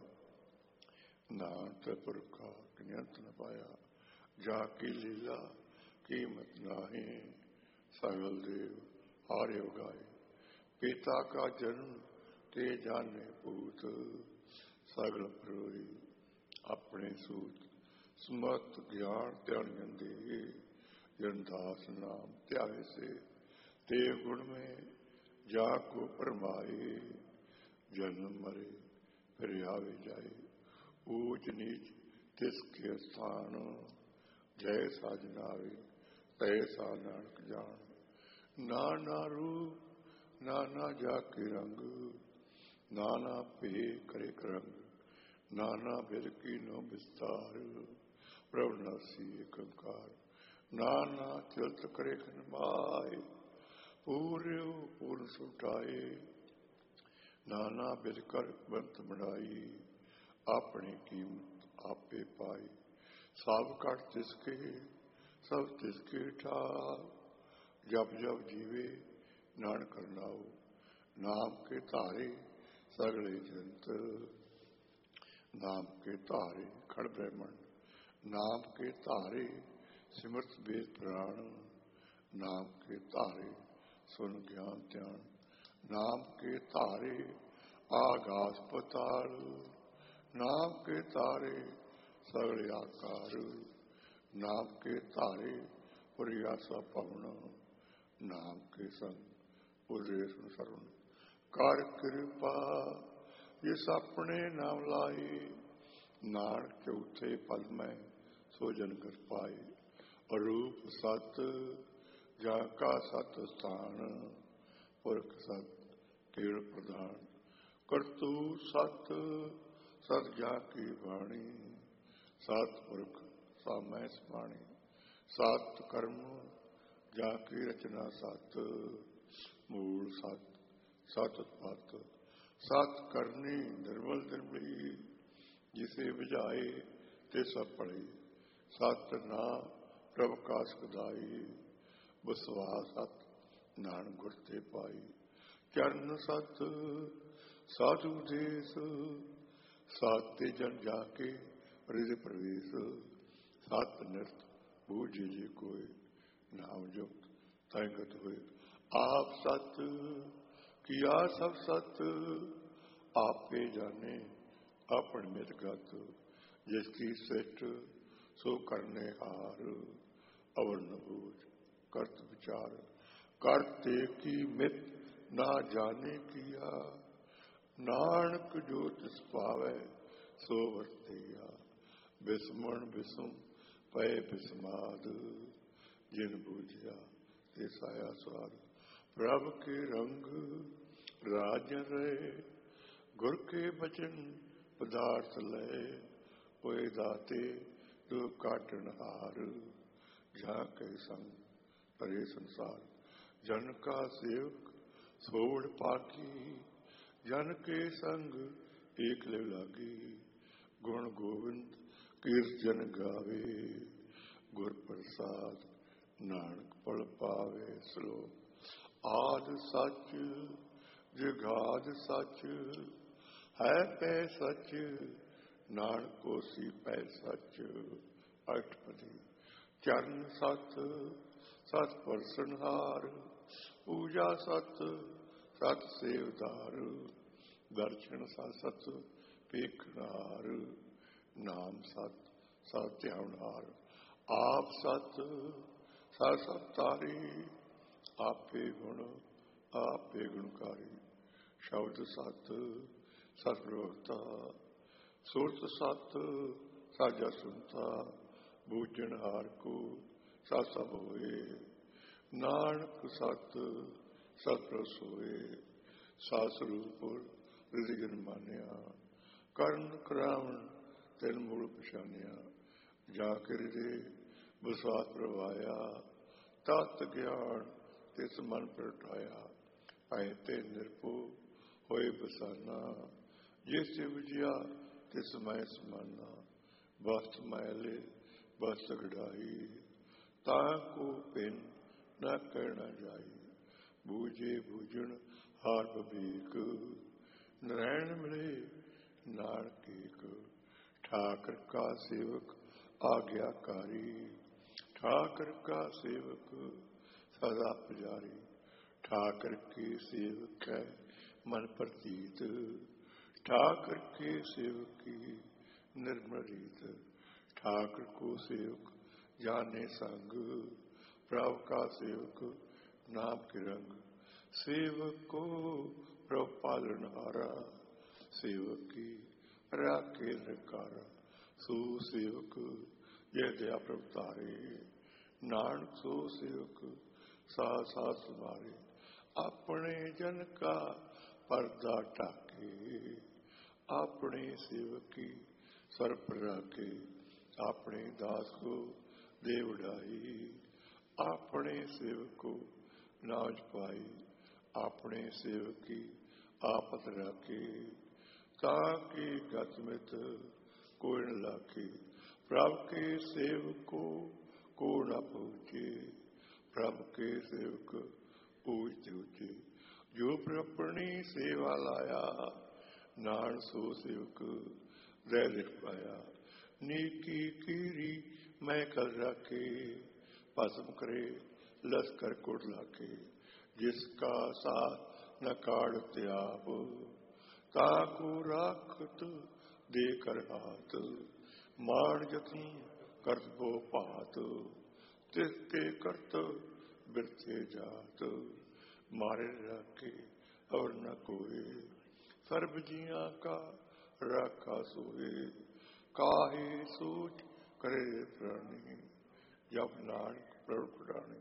नानक पुरखा नियंत न पाया। जाकी लीला कीमत नाही, सगल देव हारे उगाए। पिता का जन्म ते जाने पूत, सगल प्रोई अपने सूत। समर्थ ज्ञान त्यान गंदे, जनदास नाम त्यागे से। देव गुण में जाको परमाए, जन्म मरे फिर आवे जाए। ऊंच नीच तिसके स्थान, जैसा जनावे तैसा नानक जान। नाना रूप नाना जाके रंग, नाना पे करे रंग। नाना बिल की नो विस्तार, प्रभु नासी एक ओंकार। नाना चलत करे खनमाए, पूरे पूर्ण सुटाए। नाना बिल कर बंत बढ़ाई, अपनी कीमत आपे पाई। सब कट तिसके सब तिसके ठाव, जब जब जीवे नानक नाओ। नाम के तारे सगले जंत, नाम के तारे खड़ ब्रह्मण। नाम के तारे सिमरत वेद पुराण, नाम के तारे सुन ज्ञान ध्यान। नाम के तारे आकाश पताल, नाम के तारे सगले आकार। नाम के तारे पुरियासा पवन, नाम के संग उदेश शरण। कर कृपा जिस अपने नाम लाई, नानक चौथे पल में सोजन कर पाए। रूप सत जाका सत स्थान, पुरख सत केड़ प्रधान। करतू सत सत जाकी वाणी, सत पुरख सामै समाणी। सत कर्म जाकी रचना सत, मूल सत सत उत्पत। सत करनी निर्मल निर्मली, जिसे बुझाए ते सब पढ़ी। सत ना प्रभ का सुखदाई, विश्वास सत नानक गुर ते पाई। चरण सत साधु देश, साते जन जाके हृदय प्रवेश। सत नृत बूझे जे कोय, नाम जुक्त तैगत हुए। आप सत किया सब सत, आपे जाने अपन मितगत। जिसकी सिट सो करने हार, अवर न बूझ करत विचार। करते की मित ना जाने किया, नानक जो तिस पावै सो वर्तिया। बिस्मण बिस्म पै बिस्माद, जिन बूझिया ते साया स्वाद। प्रभ के रंग राजन रहे, गुर के बचन पदार्थ लय। होए दाते दो काटन हार, जहाँ के संग परे संसार। जन का सेवक सोड़ पाकी, जन के संग एक ले लागी। गुण गोविंद कीर्तन गावे, गुर प्रसाद नानक पल पावे। श्लोक। आद सच जगाद सच, है पै सच, नानक होसी पै सच। अष्टपदी। चरण सत सत परसनहार, पूजा सत सत सेवदार। दर्शन सत सत पेखनार, नाम सत सत ध्यानहार। आप सत सत सत तारी, आपे गुण आपे गुणकारी। शब्द सत सत प्रवक्ता, सुरत सत साजा सुनता। बूझन हार को सत सब होए, नानक सत सत प्रसोए। सासरूपुर रिजन मानिया, करण करावण तिन मूल पछानिया। जाके हृदय विश्वास प्रवाया, तत् ज्ञान तिस मन प्रटाया। ऐते निरपो होए बसाना, जिस बुझिया तिस मैं समाना। वस्त मैले बस गढ़ाई, ताको पिन न कहना जाई। बूझे बूझन हार बबीक, नरैन मिले नानक एक। ठाकर का सेवक आज्ञाकारी, ठाकर का सेवक सदा पुजारी। ठाकर के सेवक है मन प्रतीत, ठाकर के सेवक की निर्मल रीत। ठाकर को सेवक जाने संग, प्रभु का सेवक नाम के रंग। सेवक को प्रभु पालनहारा, सेवक की राखे नकारा। सो सेवक यह दया प्रभु तारे, नानक सो सेवक साथ साथ तुम्हारे। अपने जन का पर्दा ढाके, अपने सेवक की सर पर राखे। अपने दास को दे उड़ाई, अपने सेवक को नाज पाई। अपने सेवक की आपत राखे, ताकि गतमित कोई न लाखे। प्रभु के सेवक को को न पहुँचे, प्रभु के सेवक ऊंचे ऊंचे। जो अपनी सेवा लाया, नान सो सेवक दे लिख पाया। नीकी कीरी मैं कर रखे, भस्म करे लश्कर कोट लाके। जिसका साथ न काढ़ते आप, ताको राखत देकर हाथ। मान जतन करत बो पात, तिसके करत बिरथे जात। मारे राखे और न कोई, सर्व जिया का राखा सोए। काहे सोच करे प्राणी, जब नानक प्रभु पुराणी।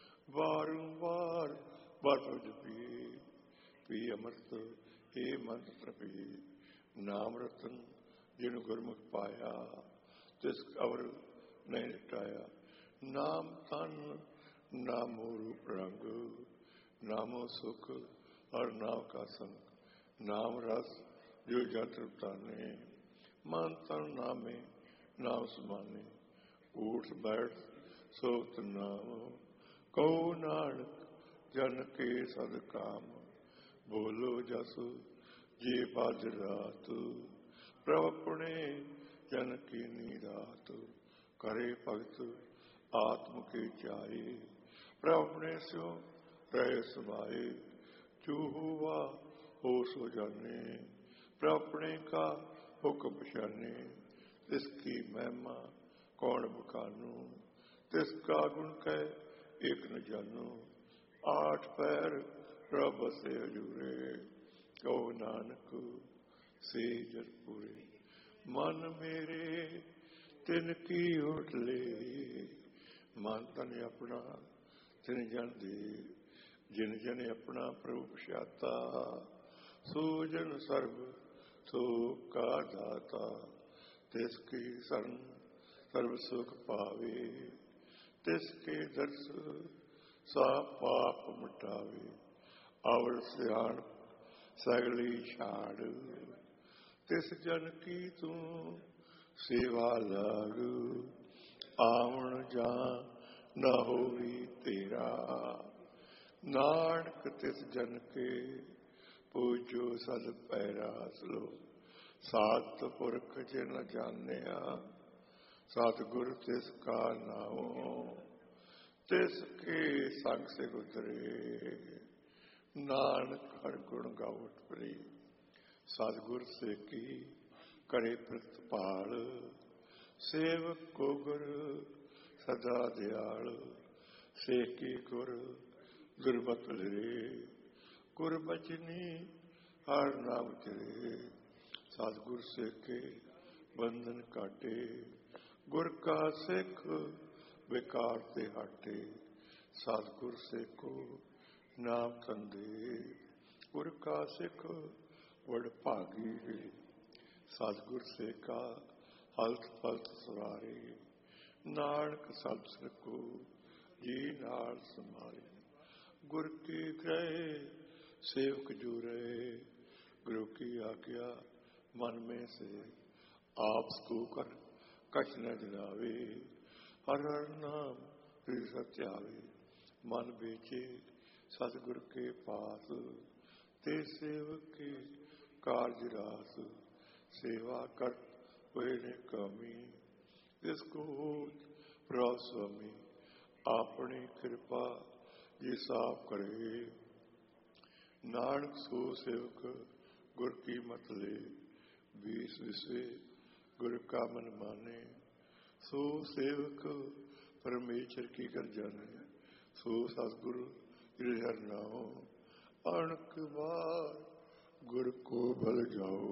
बारंबार बार जपिए, पी अमृत हे मंत्र पिए। नाम रतन जिन गुरमुख पाया, तिस अवर नहीं लटाया। नाम तन नामो रूप रंग, नामो सुख और नाम का संग। नाम रस जो जंत्र ताने, मन तन नामे नाम समाने। उठ बैठ सोत नाम, कहो नानक जन के सद काम। बोलो जस जे बाज रात, प्रभु अपने जन की नीरात। करे भगत आत्म के चाहे, प्रभु अपने स्यो रहे समाये। जो हुआ हो सो जाने, प्रभु अपने का हुक्म पछाने। तिसकी महिमा कौन बखानू, तिसका गुण कह एक न जानू। आठ पैर रब से हजूरे, कहो नानक से जर पूरे। मन मेरे तिन की ओट ले, मन तन अपना तिन जन दे। जिन जन अपना प्रभु पछाता, सो जन सर्व सो का दाता। तिसकी शरण सर्व सुख पावे, तिसके दर्श सा पाप मिटावे। आवड़ सियाण सगली छाड़, तिस जन की तू सेवा लाग। आवण जा न होवी तेरा, नानक तिस जन के पूजो सद पैरा। सलो सात पुरख जिन जानिया, सतगुर तिसका नाओ। तिसके संग से गुजरे, नानक हर गुण गावट परी। सतगुर से की करे प्रतिपाल, सेवक को गुर सदा दयाल। से की गुर दुर्मत ले, गुर बचनी हर नाम चले। सतगुर से के बंधन काटे, गुर का सिख बेकार ते हटे। सतगुर से को नाम तंदे, गुर का सिख वड भागी है। सतगुर से का हल्त पलत सवारे, नानक सब सिर को जी नाल समारे। गुर की ग्रह सेवक जो रहे, गुरु की आज्ञा मन में से। आप स्तू कर कछ न जनावे, हर हर नाम फिर सत्य आवे। मन बेचे सतगुर के पास, ते सेवक के कार्य रास। सेवा कर हुए ने कमी, इसको प्रभ स्वामी। अपनी कृपा जी साफ करे, नानक सो सेवक गुर की मत ले। बीस विश्वे गुर का मन माने, सो सेवक परमेश्वर की कर जाने। सो सतगुरु हर नाओ, अणक बार गुर को भल जाओ।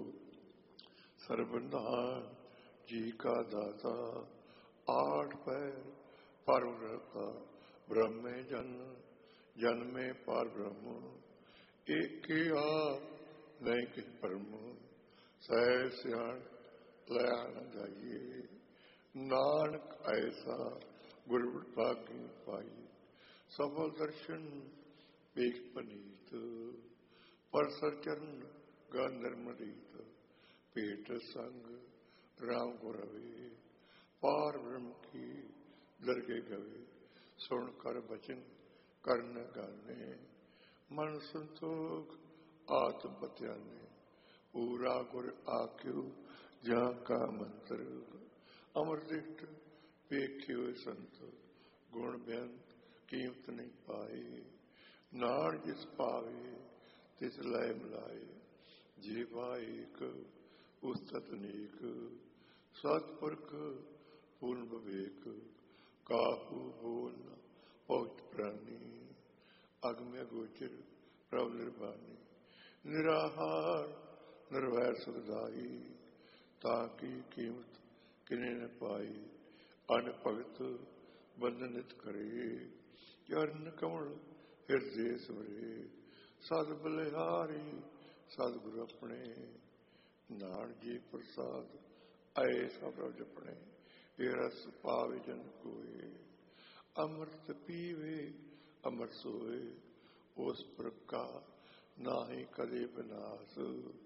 सर्वनाम जी का दाता, आठ पैर परम रहता। ब्रह्म जन जन में पार ब्रह्म, एक ही आप नहीं कि परम। सह सियाण लया न जाइए, नानक ऐसा गुरु भागी पाई। सफल दर्शन एक पनीत, पर सरचन गंधर्मरीत। पेट संग राम गुरवे, पार ब्रह्म की दरगे गवे। सुन कर बचन करन गाने, मन संतोख आत्म बत्याने। पूरा गुर आख्यो जहाँ का मंत्र, अमर दृष्ट पेख्यो संत। गुण बेअंत कीमत नहीं पाए, नान जिस पावे तिस लय मिलाए। जीवा एक उस्तत नेक, सतपुरख पूर्ण विवेक। काहू बोल न पहुँच प्राणी, अगम्य गोचर प्रभ निर्वाणी। निराहार निर्वैर सुखदाई, ताकि कीमत किने न पाई। अन भगत बंधनित करे, चरण कमल हृदय सुरे। सद बलिहारी सतगुरु अपने, नानक जी प्रसाद ऐसा प्रभ जपने। ये रस पावे जन कोय, अमृत पीवे अमर सोए। उस प्रकार नाहि कदे विनाश,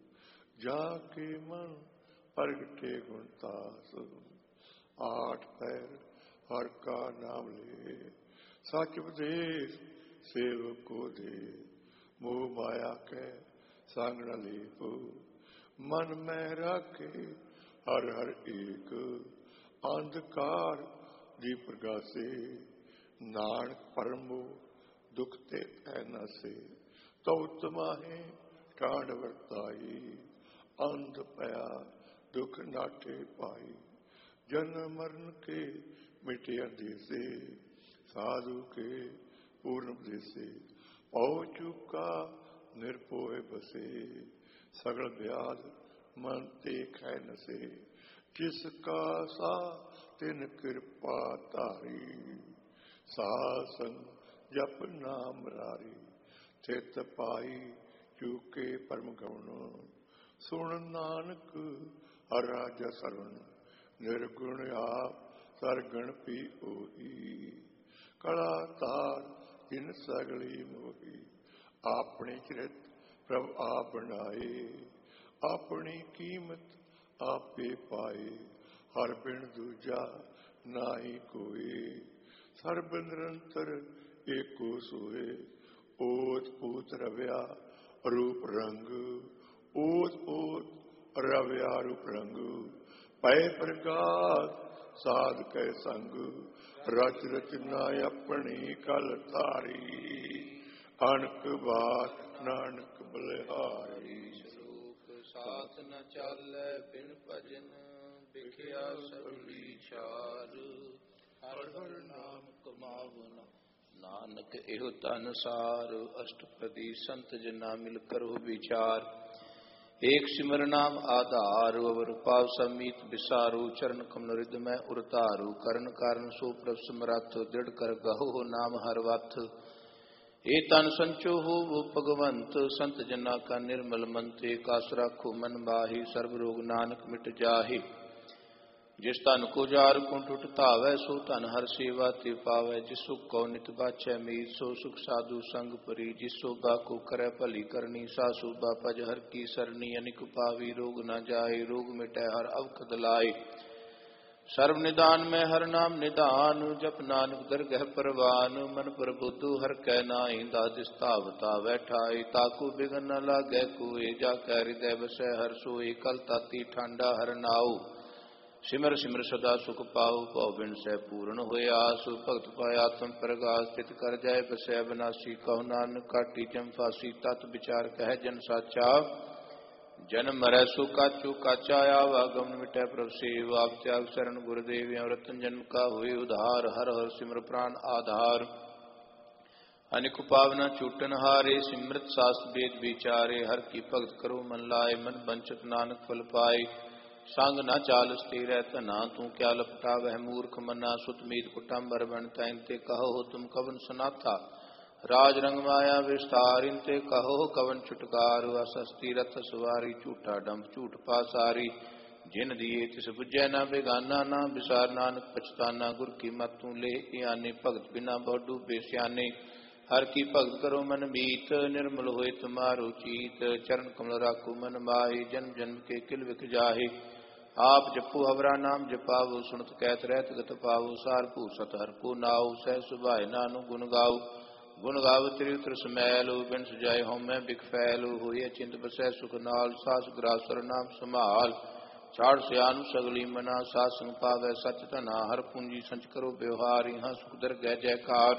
जाके मन प्रगटे गुणतास। आठ पैर हर का नाम ले, सच उपदेश सेवक को दे। मोह माया के संग न लेप, मन में रखे हर हर एक। अंधकार जी प्रगासे, नानक परमो दुख ते न से। तो तमाहे कांड वर्ताई, अंध पया दुख नाटे पाई। जन्म मरण के मिटे अंदेसे, साधु के पूर्ण देसे। ਪਉ ਚੁਕਾ ਨਿਰਭੋਏ ਬਸੇ, ਸਗਲ ਵਿਆਦ ਮਨ ਤੇ ਖੈ ਨਸੇ। ਜਿਸ ਕਾ ਸਾ ਤਿਨ ਕਿਰਪਾ ਧਾਰੀ, ਸਾਸਨ ਜਪ ਨਾਮ ਰਾਰੀ। ਥਿਤ ਪਾਈ ਚੁਕੇ ਪਰਮ ਗਉਣ, ਸੁਣ ਨਾਨਕ ਹਰ ਰਾਜਾ ਸਰਵਣ। ਨਿਰਗੁਣ ਆਪ ਸਰਗਣ ਪੀ ਉਹੀ, ਕਲਾ ਤਾਰ ਜਿਨ ਸਗਲੀ ਮੋਹੀ। ਆਪਣੇ ਚਰਿਤ ਪ੍ਰਭ ਆਪ ਬਣਾਏ, ਆਪਣੀ ਕੀਮਤ ਆਪੇ ਪਾਏ। ਹਰ ਬਿਨ ਦੂਜਾ ਨਾਹੀ ਕੋਏ, ਸਰਬ ਨਿਰੰਤਰ ਏਕੋ ਸੋਏ। ਓਤ ਪੂਤ ਰਵਿਆ ਰੂਪ ਰੰਗ, ਓਤ ਪੂਤ ਰਵਿਆ ਰੂਪ ਰੰਗ। ਪਏ ਪ੍ਰਗਾਸ ਸਾਧ ਕੈ ਸੰਗ, ਰਚ ਰਚਨਾ ਆਪਣੀ ਕਲ ਧਾਰੀ। ਅਣਕ ਬਾਤ ਨਾਨਕ ਬਲਿਹਾਰੀ। ਸਾਥ ਨ ਚਾਲੈ ਬਿਨ ਭਜਨ, ਵਿਖਿਆ ਸਗਲੀ ਛਾਰ। ਹਰਿ ਹਰਿ ਨਾਮ ਕਮਾਵਨ, ਨਾਨਕ ਇਹੋ ਤਨ ਸਾਰ। ਅਸ਼ਟਪਦੀ ਸੰਤ ਜਨਾ ਮਿਲ ਕਰੋ ਵਿਚਾਰ, ਏਕ ਸਿਮਰ ਨਾਮ ਆਧਾਰ। ਅਵਰ ਪਾਵ ਸਮੀਤ ਵਿਸਾਰੂ, ਚਰਨ ਕਮਲ ਰਿਦ ਮੈਂ ਉਰਤਾਰੂ। ਕਰਨ ਕਾਰਨ ਸੋ ਪ੍ਰਭ ਸਮਰੱਥ, ਦ੍ਰਿੜ ਕਰ ਗਹੁ ਨਾਮ ਹਰ ਵਥ। ਏ ਤਨ ਸੰਚੋ ਹੋ ਭਗਵੰਤ, ਸੰਤ ਜਨਾ ਕਾ ਨਿਰਮਲ ਮੰਤ। ਏਕ ਆਸ ਰਾਖੋ ਮਨ ਮਾਹੀ, ਸਰਬ ਰੋਗ ਨਾਨਕ ਮਿਟ ਜਾਹੀ। ਜਿਸ ਧਨ ਕੋ ਜਾਰ ਕੁੰਠ ਧਾਵੈ, ਸੋ ਧਨ ਹਰ ਸੇਵਾ ਤੇ ਪਾਵੈ। ਜਿਸ ਸੁਖ ਕਉ ਨਿਤ ਬਾਛੈ ਮੀਤ, ਸੋ ਸੁਖ ਸਾਧੂ ਸੰਗ ਪਰੀ। ਜਿਸ ਸੋਭਾ ਕੋ ਕਰੈ ਭਲੀ ਕਰਨੀ, ਸਾ ਸੋਭਾ ਭਜ ਹਰ ਕੀ ਸਰਨੀ। ਅਨਿਕ ਪਾਵੀ ਰੋਗ ਨ ਜਾਏ, ਰੋਗ ਮਿਟੈ ਹਰ ਅਵਖਦ ਲਾਏ। ਸਰਬ ਨਿਦਾਨ ਮੈਂ ਹਰ ਨਾਮ ਨਿਧਾਨ, ਜਪ ਨਾਨਕ ਦਰਗਹਿ ਪਰਵਾਨ। ਮਨ ਪ੍ਰਬੁੱਧੁ ਹਰ ਕੈ ਨਾਈ, ਦਾਤਿਸ ਧਾਵਤਾ ਬੈਠਾਈ। ਤਾਕੂ ਬਿਗਨ ਨ ਲਾਗੈ ਕੋਏ, ਜਾ ਕੈ ਹਿਰਦੈ ਵਸੈ ਹਰ ਸੋਏ। ਕਲ ਤਾਤੀ ਠਾਂਡਾ ਹਰ ਨਾਉ, ਸਿਮਰ ਸਿਮਰ ਸਦਾ ਸੁਖ ਪਾਉ। ਭਉ ਬਿਨ ਸਹਿ ਪੂਰਨ ਹੋਏ ਆਸ, ਭਗਤ ਪਾਇ ਆਤਮ ਪ੍ਰਗਾਸ। ਤਿਤ ਕਰ ਜਾਏ ਬਸੈ ਬਿਨਾਸੀ, ਕਹੋ ਨਾਨਕ ਕਾਟੀ ਜਮ ਫਾਸੀ। ਤਤ ਵਿਚਾਰ ਕਹਿ ਜਨ ਸਾਚਾ, ਜਨਮ ਮਰੈ ਸੋ ਕਾਚੂ ਕਾਚਾ। ਆਵਾਗਮਨ ਮਿਟੈ ਪ੍ਰਭ ਸੇਵ, ਆਪ ਤਿਆਗ ਸ਼ਰਨ ਗੁਰਦੇਵ। ਰਤਨ ਜਨਮ ਕਾ ਹੋਏ ਉਧਾਰ, ਹਰ ਹਰ ਸਿਮਰ ਪ੍ਰਾਨ ਆਧਾਰ। ਅਨਿਕ ਪਾਵਨਾ ਚੂਟਨ ਹਾਰੇ, ਸਿਮਰਤ ਸਾਸਤ ਵੇਦ ਵਿਚਾਰੇ। ਹਰ ਕੀ ਭਗਤ ਕਰੋ ਮਨ ਲਾਏ, ਮਨ ਬੰਚਤ ਨਾਨਕ ਫਲ ਪਾਏ। ਸੰਗ ਨਾ ਚਾਲਸ ਤੇਰੈ ਧਨਾ, ਤੂੰ ਕਿਆ ਲਪਟਾਵਹਿ ਮੂਰਖ ਮਨਾ। ਸੁਤ ਮੀਤ ਕੁਟੰਬਰ ਬਨ ਤੈਨ, ਤੇ ਕਹੋ ਤੁਮ ਕਵਨ ਸਨਾਥਾ। ਰਾਜ ਰੰਗ ਮਾਇਆ ਵਿਸਤਾਰ, ਇਨ ਤੇ ਕਹੋ ਕਵਨ ਛੁਟਕਾਰ। ਅਸਸਤੀ ਰਥ ਸਵਾਰੀ, ਝੂਠਾ ਡੰਬ ਝੂਠ ਪਾਸਾਰੀ। ਜਿਨ ਦੀਏ ਤਿਸ ਬੁਝੈ ਨਾ ਬੇਗਾਨਾ, ਨਾ ਵਿਸਾਰ ਨਾਨਕ ਪਛਤਾਨਾ। ਗੁਰ ਕੀ ਮਤ ਤੂੰ ਲੇ ਇਆਨੇ, ਭਗਤ ਬਿਨਾ ਬਹੁ ਡੂਬੇ ਸਿਆਨੇ। ਹਰ ਕੀ ਭਗਤ ਕਰੋ ਮਨ ਮੀਤ, ਨਿਰਮਲ ਹੋਏ ਤੁਮਾਰੋ ਚੀਤ। ਚਰਨ ਕਮਲ ਰਾਖੋ ਮਨ ਮਾਹੀ, ਜਨਮ ਜਨਮ ਕੇ ਕਿਲ ਵਿਖ ਜਾਹੇ। ਆਪ ਜਪੋ ਹਵਰਾ ਨਾਮ ਜਪਾਵੋ, ਸੁਣਤ ਕਹਿਤ ਰਹਿਤ ਗਤ ਪਾਵੋ। ਸਾਰ ਭੂਸਤ ਹਰ ਕੋ ਨਾਉ, ਸਹਿ ਸੁਭਾਏ ਨਾਨਕ ਗੁਣ ਗਾਉ। ਗੁਣ ਗਾਵ ਤ੍ਰਿ ਉਤਰ ਸਮੈਲ, ਬਿਨ ਸਜਾਏ ਹਉਮੈ ਬਿਖ ਫੈਲ। ਹੋਏ ਅਚਿੰਤ ਬਸੈ ਸੁਖ ਨਾਲ, ਸਾਸ ਗਰਾਸਰ ਨਾਮ ਸੰਭਾਲ। ਛਾੜ ਸਿਆਨੁ ਸਗਲੀ ਮਨਾ, ਸਾਧ ਸੰਗ ਪਾਵੈ ਸਚ ਧਨਾ। ਹਰ ਪੂੰਜੀ ਸੰਚ ਕਰੋ ਬਿਵਹਾਰ, ਇਹਾਂ ਸੁਖ ਦਰਗਹਿ ਜੈਕਾਰ।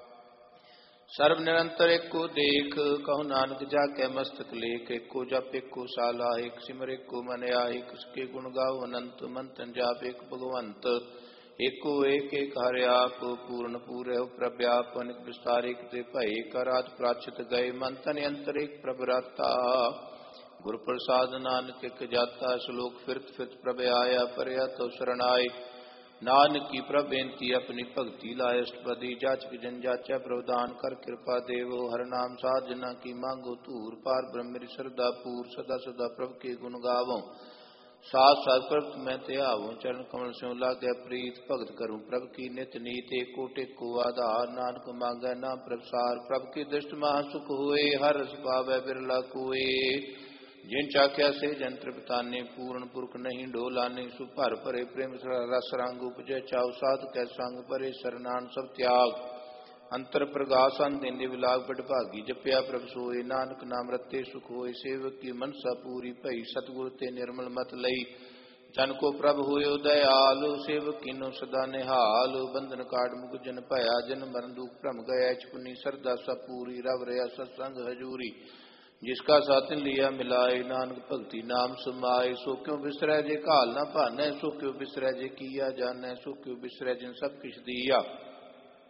ਸਰਬ ਨਿਰੰਤਰ ਏਕੋ ਦੇਖ, ਕਹੋ ਨਾਨਕ ਜਾ ਕੈ ਮਸਤਕ ਲੇਖ। ਏਕੋ ਜਪ ਏਕੋ ਸਾਲਾ, ਏਕ ਸਿਮਰ ਏਕੋ ਮਨ ਆਏ। ਏਕ ਸਕੇ ਗੁਣ ਗਾਓ ਅਨੰਤ, ਮੰਤਨ ਜਾਪ ਏਕ ਭਗਵੰਤ। ਏਕੋ ਏਕ ਏਕ ਹਰਿ ਆਪ, ਪੂਰਨ ਪੂਰੈ ਪ੍ਰਭ ਆਪ। ਅਨਿਕ ਵਿਸਤਾਰ ਏਕ ਤੇ ਭਏ, ਕਰਾਤ ਪ੍ਰਾਚਿਤ ਗਏ। ਮਨ ਤਨ ਅੰਤਰ ਏਕ ਪ੍ਰਭ ਰਾਤਾ, ਗੁਰ ਪ੍ਰਸਾਦ ਨਾਨਕ ਇਕ ਜਾਤਾ। ਸ਼ਲੋਕ ਫਿਰਤ ਫਿਰਤ ਪ੍ਰਭ ਆਇਆ, ਪਰਿਆ ਤੋ ਸ਼ਰਨ ਆਏ। ਨਾਨਕ ਕੀ ਪ੍ਰਭ ਬੇਨਤੀ ਆਪਣੀ ਭਗਤੀ ਲਾਇ। ਅਸ਼ਟਪਦੀ ਜਾਚਕ ਜਨ ਜਾਚੈ, ਪ੍ਰਵਦਾਨ ਕਰ ਕਿਰਪਾ ਦੇਵੋ। ਹਰ ਨਾਮ ਸਾਧ ਜਨਾ ਕੀ ਮੰਗੋ ਧੂਰ, ਪਾਰ ਬ੍ਰਹਮ ਮੇਰੀ ਸਰਦਾ ਪੂਰ। ਸਦਾ ਸਦਾ ਪ੍ਰਭ ਕੇ ਗੁਣ ਗਾਵੋ, ਸਾਥ ਸਾਥ ਪ੍ਰਭ ਮੈਂ ਧਿਆਵੋ। ਚਰਨ ਕਮਲ ਸਿਉ ਲਾਗੈ ਪ੍ਰੀਤ, ਭਗਤ ਕਰੂੰ ਪ੍ਰਭ ਕੀ ਨਿਤ ਨੀਤ। ਏਕੋ ਟੇਕੋ ਆਧਾਰ, ਨਾਨਕ ਮੰਗੈ ਨਾਮ ਪ੍ਰਭ ਸਾਰ। ਪ੍ਰਭ ਕੀ ਦ੍ਰਿਸ਼ਟ ਮਹਾ ਸੁਖ ਹੋਏ, ਹਰ ਰਸ ਪਾਵੈ ਬਿਰਲਾ ਕੋਏ। ਜਿਨ ਚਾਖਿਆ ਸੇ ਜਨ ਤ੍ਰਿਪਤਾਨੇ, ਪੂਰਨ ਪੁਰਖ ਨਹੀਂ ਢੋਲਾਨੇ। ਸੁ ਭਰ ਭਰੇ ਪ੍ਰੇਮ ਰਸ ਰੰਗ, ਉਪਜੈ ਚਾਉ ਸਾਧ ਕੈ ਸੰਗ। ਪਰੇ ਸਰਨਾਨ ਸਭ ਤਿਆਗ, ਅੰਤਰ ਪ੍ਰਗਾਸ ਅੰਦਿਨ ਵਿਲਾਗ। ਬੜ ਭਾਗੀ ਜਪਿਆ ਪ੍ਰਭ ਸੋਏ, ਨਾਨਕ ਨਾਮ ਰਤੇ ਸੁਖ ਹੋਏ। ਸੇਵਕ ਕੀ ਮਨਸਾ ਪੂਰੀ ਭਈ, ਸਤਿਗੁਰ ਤੇ ਨਿਰਮਲ ਮਤ ਲਈ। ਜਨ ਕੋ ਪ੍ਰਭ ਹੋਇਓ ਦਇਆਲ, ਸੇਵਕ ਕੀਨੋ ਸਦਾ ਨਿਹਾਲ। ਬੰਧਨ ਕਾਟ ਮੁਕ ਜਨ ਭਇਆ, ਜਨ ਮਰਨ ਦੁਖ ਭ੍ਰਮ ਗਇਆ। ਚੁਪਨੀ ਸਰਦਾ ਸਭ ਪੂਰੀ, ਰਵ ਰਿਆ ਸਤਸੰਗ ਹਜੂਰੀ। जिसका साथिन लिया मिलाए, नानक भगति नाम समाए। सो क्यों बिसरै जे घाल ना भानै, सो क्यों बिसरै जे किया जानै। सो क्यों बिसरै जिन सब किछ दिया,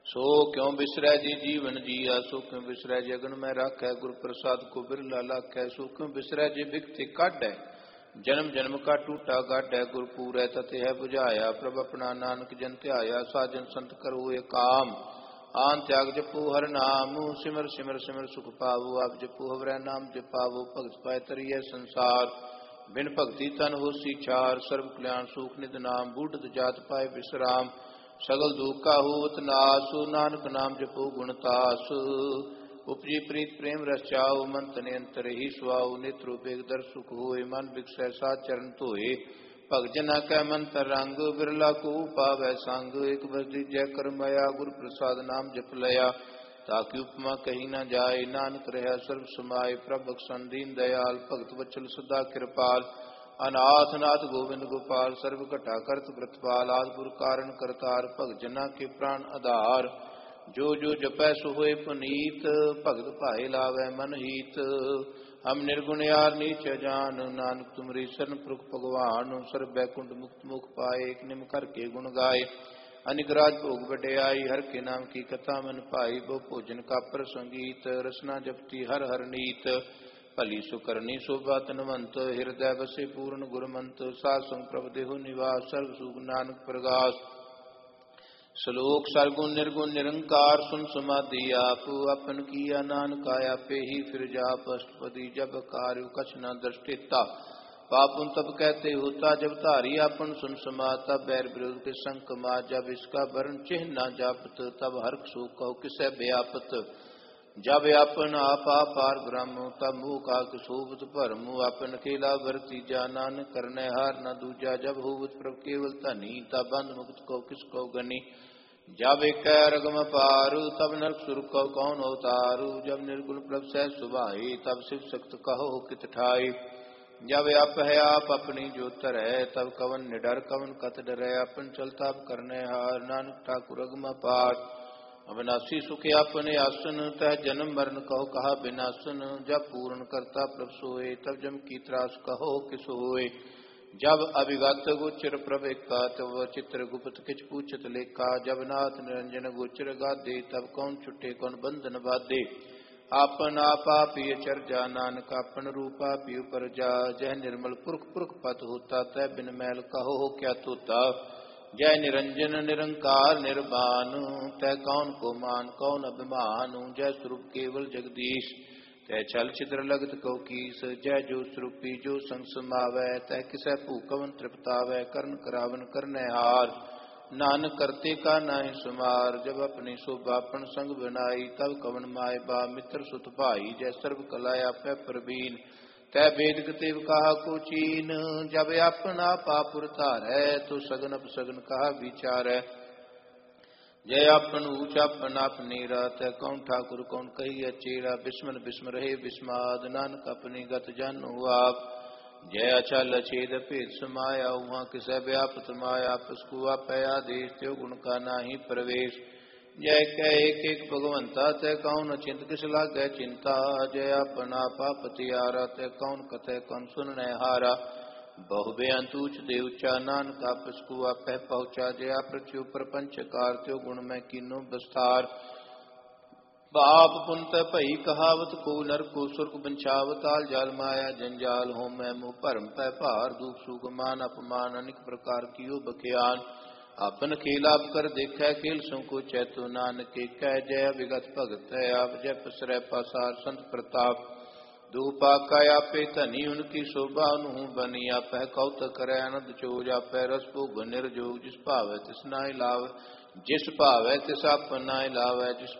ਸੋ ਕਿਉ ਬਿਸਰੈ ਜੀ ਜੀਵਨ ਜੀਆ, ਸੋ ਕਿਉ ਬਿਸਰੈ ਜਗਨ ਮੈਂ ਰਾਖੈ, ਗੁਰ ਪ੍ਰਸਾਦ ਕੋ ਬਿਰਲਾ ਲਾਖੈ। ਸੋ ਕਿਉ ਬਿਸਰੈ ਜੇ ਬਿਗਤੇ ਕਾਢੈ, ਜਨਮ ਜਨਮ ਕਾ ਟੂਟਾ ਗਾਢੈ। ਗੁਰ ਪੂਰੈ ਤਤੇ ਹੈ 부ਝਾਇਆ, ਪ੍ਰਭ ਆਪਣਾ ਨਾਨਕ ਜਨ ਧਿਆਇਆ। ਸਾਜਨ ਸੰਤ ਕਰੋ ਏ ਕਾਮ, ਆਨ ਤਿਆਗ ਜਪੋ ਹਰ ਨਾਮ। ਸਿਮਰ ਸਿਮਰ ਸਿਮਰ ਸੁਖ ਪਾਵੋ, ਆਪ ਜਪੋ ਹਵਰੈ ਨਾਮ ਜਪਾਵੋ। ਭਗਤ ਪਾਇ ਤਰੀਐ ਸੰਸਾਰ, ਬਿਨ ਭਗਤੀ ਤਨ ਹੋਸੀ ਛਾਰ। ਸਰਬ ਕਲਿਆਣ ਸੂਖ ਨਿਧ ਨਾਮ, ਬੂਢਤ ਜਾਤ ਪਾਏ ਬਿਸਰਾਮ। ਸਗਲ ਦੁਖ ਕਾ ਹੋਵਤ ਨਾਸ, ਨਾਨਕ ਨਾਮ ਜਪੋ ਗੁਣ ਤਾਸ। ਉਪਜੀ ਪ੍ਰੀਤ ਪ੍ਰੇਮ ਰਸ ਚਾਉ, ਮਨ ਤਨੇ ਅੰਤਰ ਹੀ ਸੁਆਉ। ਨੇਤਰੋ ਬੇਗ ਦਰ ਸੁਖ ਹੋਏ, ਮਨ ਬਿਕਸੈ ਸਾਧ ਚਰਨ ਧੋਏ। ਭਗਤ ਜਨਾ ਕੈ ਮਨ ਤਰੰਗ, ਬਿਰਲਾ ਕੋ ਪਾਵੈ ਸੰਗ। ਇਕ ਬਸ ਦੀਜੈ ਕਰਮ ਮਾਇਆ, ਗੁਰ ਪ੍ਰਸਾਦ ਨਾਮ ਜਪ ਲਿਆ। ਤਾਕਿ ਉਪਮਾ ਕਹੀ ਨਾ ਜਾਏ, ਨਾਨਕ ਰਹਿਆ ਸਰਬ ਸਮਾਏ। ਪ੍ਰਭ ਬਖਸ਼ਣ ਦੀਨ ਦਇਆਲ, ਭਗਤ ਵਚਲ ਸਦਾ ਕਿਰਪਾਲ। ਅਨਾਥ ਨਾਥ ਗੋਬਿੰਦ ਗੋਪਾਲ, ਸਰਬ ਘਟਾ ਕਰਤ ਪ੍ਰਤਪਾਲ। ਆਦਿ ਗੁਰ ਕਾਰਨ ਕਰਤਾਰ, ਭਗਤ ਜਨਾ ਕੇ ਪ੍ਰਾਨ ਆਧਾਰ। ਜੋ ਜੋ ਜਪੈ ਸੋ ਹੋਏ ਪੁਨੀਤ, ਭਗਤ ਭਾਏ ਲਾਵੈ ਮਨ ਹੀਤ। ਹਮ ਨਿਰਗੁਣ ਯਾਰ ਨੀਚ ਜਾਨ, ਨਾਨਕ ਤੁਮਰੀ ਸਰਨ ਪੁਰਖ ਭਗਵਾਨ। ਸਰਬ ਬੈਕੁੰਠ ਮੁਕਤ ਮੁਖ ਪਾਏ, ਇਕ ਨਿਮ ਕਰ ਕੇ ਗੁਣ ਗਾਏ। ਅਨਿਕ ਰਾਜ ਭੋਗ ਵਡਿਆਈ, ਹਰ ਕੇ ਨਾਮ ਕੀ ਕਥਾ ਮਨ ਭਾਈ। ਬਹੁ ਭੋਜਨ ਕਾ ਪ੍ਰਸੰਗੀਤ, ਰਸਨਾ ਜਪਤੀ ਹਰ ਹਰ ਨੀਤ। ਭਲੀ ਸੁਕਰਨੀ ਸ਼ੋਭਾ ਤਨਵੰਤ, ਹਿਰਦੈ ਬਸੇ ਪੂਰਨ ਗੁਰਮੰਤ। ਸਾਧ ਸੰਗ ਪ੍ਰਭ ਦੇਹੁ ਨਿਵਾਸ, ਸਰਬ ਸੁਖ ਨਾਨਕ ਪ੍ਰਗਾਸ। ਸ਼ਲੋਕ ਸਰਗੁਣ ਨਿਰਗੁਣ ਨਿਰੰਕਾਰ, ਸੁਨ ਸਮਾਧੀ ਆਪ। ਆਪਨ ਕੀਆ ਨਾਨਕ ਆਪੇ ਹੀ, ਫਿਰ ਜਾਪ ਅਸ਼ਟਪਦੀ ਜਬ ਕਾਰਿਉ ਕਛ ਨ ਦ੍ਰਿਸ਼ਟਿਤਾ। पापुन तब कहते होता, जब धारी आपन सुन समाज। तब बैर विरोध के संग कमाज, जब इसका वर्ण चिन्ह न जापत। तब हर्क सो कहो किसै व्यापत। जब आपन आपा पार ब्रह्म, तब मुँह का किसोबत भरम। आपन अकेला वर्तीजा, नानक करने हार न दूजा। जब होवत प्रभ केवल धनी, तब बंध मुक्त को किसको गनी। जब एक रगम पारु, तब नरक सुर कहो कौन अवतारू। जब निर्गुण प्रभ सह सुभाई, तब शिव सक्त कहो कित ठाई। जब आप है आप अपनी जो तरह, तब कवन निडर कवन कत डरै। अपन चलता करने हार, नानक ठाकुर अगम पार। अविनाशी सुख अपने आसन, तह जन्म मरण कहो कहा बिनासन। जब पूर्ण करता प्रभ सोए, तब जम की त्रास कहो किस होए। जब अभिगत गोचर प्रभ एका, तब चित्र गुप्त किच पूछत लेखा। जब नाथ निरंजन गोचर गादे, तब कौन छुटे कौन बंधन बाधे। आपन आपा पिय चर्जा, नानक आपन रूपा पिय परजा। जह निर्मल पुरख पुरख पत होता, तह बिन मैल कहो क्या तोता। जय निरंजन निरंकार निर्वाण, तह कौन को मान कौन अभिमान। जय स्वरूप केवल जगदीश, तह छल छिद्र लगत कौ कीस। जय जो स्वरूपी जो संग समावै, तह किसै भूकवन तृप्तावै। करण करावन करनै हार, नानक करते का नाहि सुमार। जब अपनी शोभा अपन संग बनाई, तब कवन माय बा मित्र सुत भाई। जय सर्व कला आपै प्रवीण, तै वेद कतेव कहा को चीन। जब अपन आपा पुर धारै, तो सगन अपसगन कहा विचारै। जय अपन ऊच अपन आप नीरा, तै कौन ठाकुर कौन कही चेरा। बिस्मन बिस्म रहे बिस्माद, नानक अपनी गत जानो आप। जय अचल अछेद भेद समाया, उहाँ किसै व्यापत माया। पसकु आपै आदेश, त्यो गुण का नाही प्रवेश। जय कह एक एक भगवंता, तै कौन अचिंत किस लागै चिंता। जय अपन आपा पतियारा, तै कौन कथै कौन सुननै हारा। बहु बेअंत ऊच दे उच्चा, नानक आपसकु आपै पहुँचा। जय पृथ्वी प्रपंच कार, त्यो गुण मैं कीनो विस्तार। पाप पुंत भई कहावत, को नर को सुरक बंछावत। आल जाल माया जंजाल, हो मैं मुँह भरम पै भार। दुख सुख मान अपमान, अनेक प्रकार कियो बख्यान। आपन खेल आप कर देखै, खेल संको चैतो नानक कह। जय विगत भगत है आप, जय पसरै पासार संत प्रताप। दो पाका आपे धनी, उनकी शोभा उन्हूं बनी। आपै कौतक करै आनंद चोज, आपै रस भोग निर्जोग। जिस भावै तिस नाहि लावै, जिस भावै तिस आपन नाहि लावै। जिस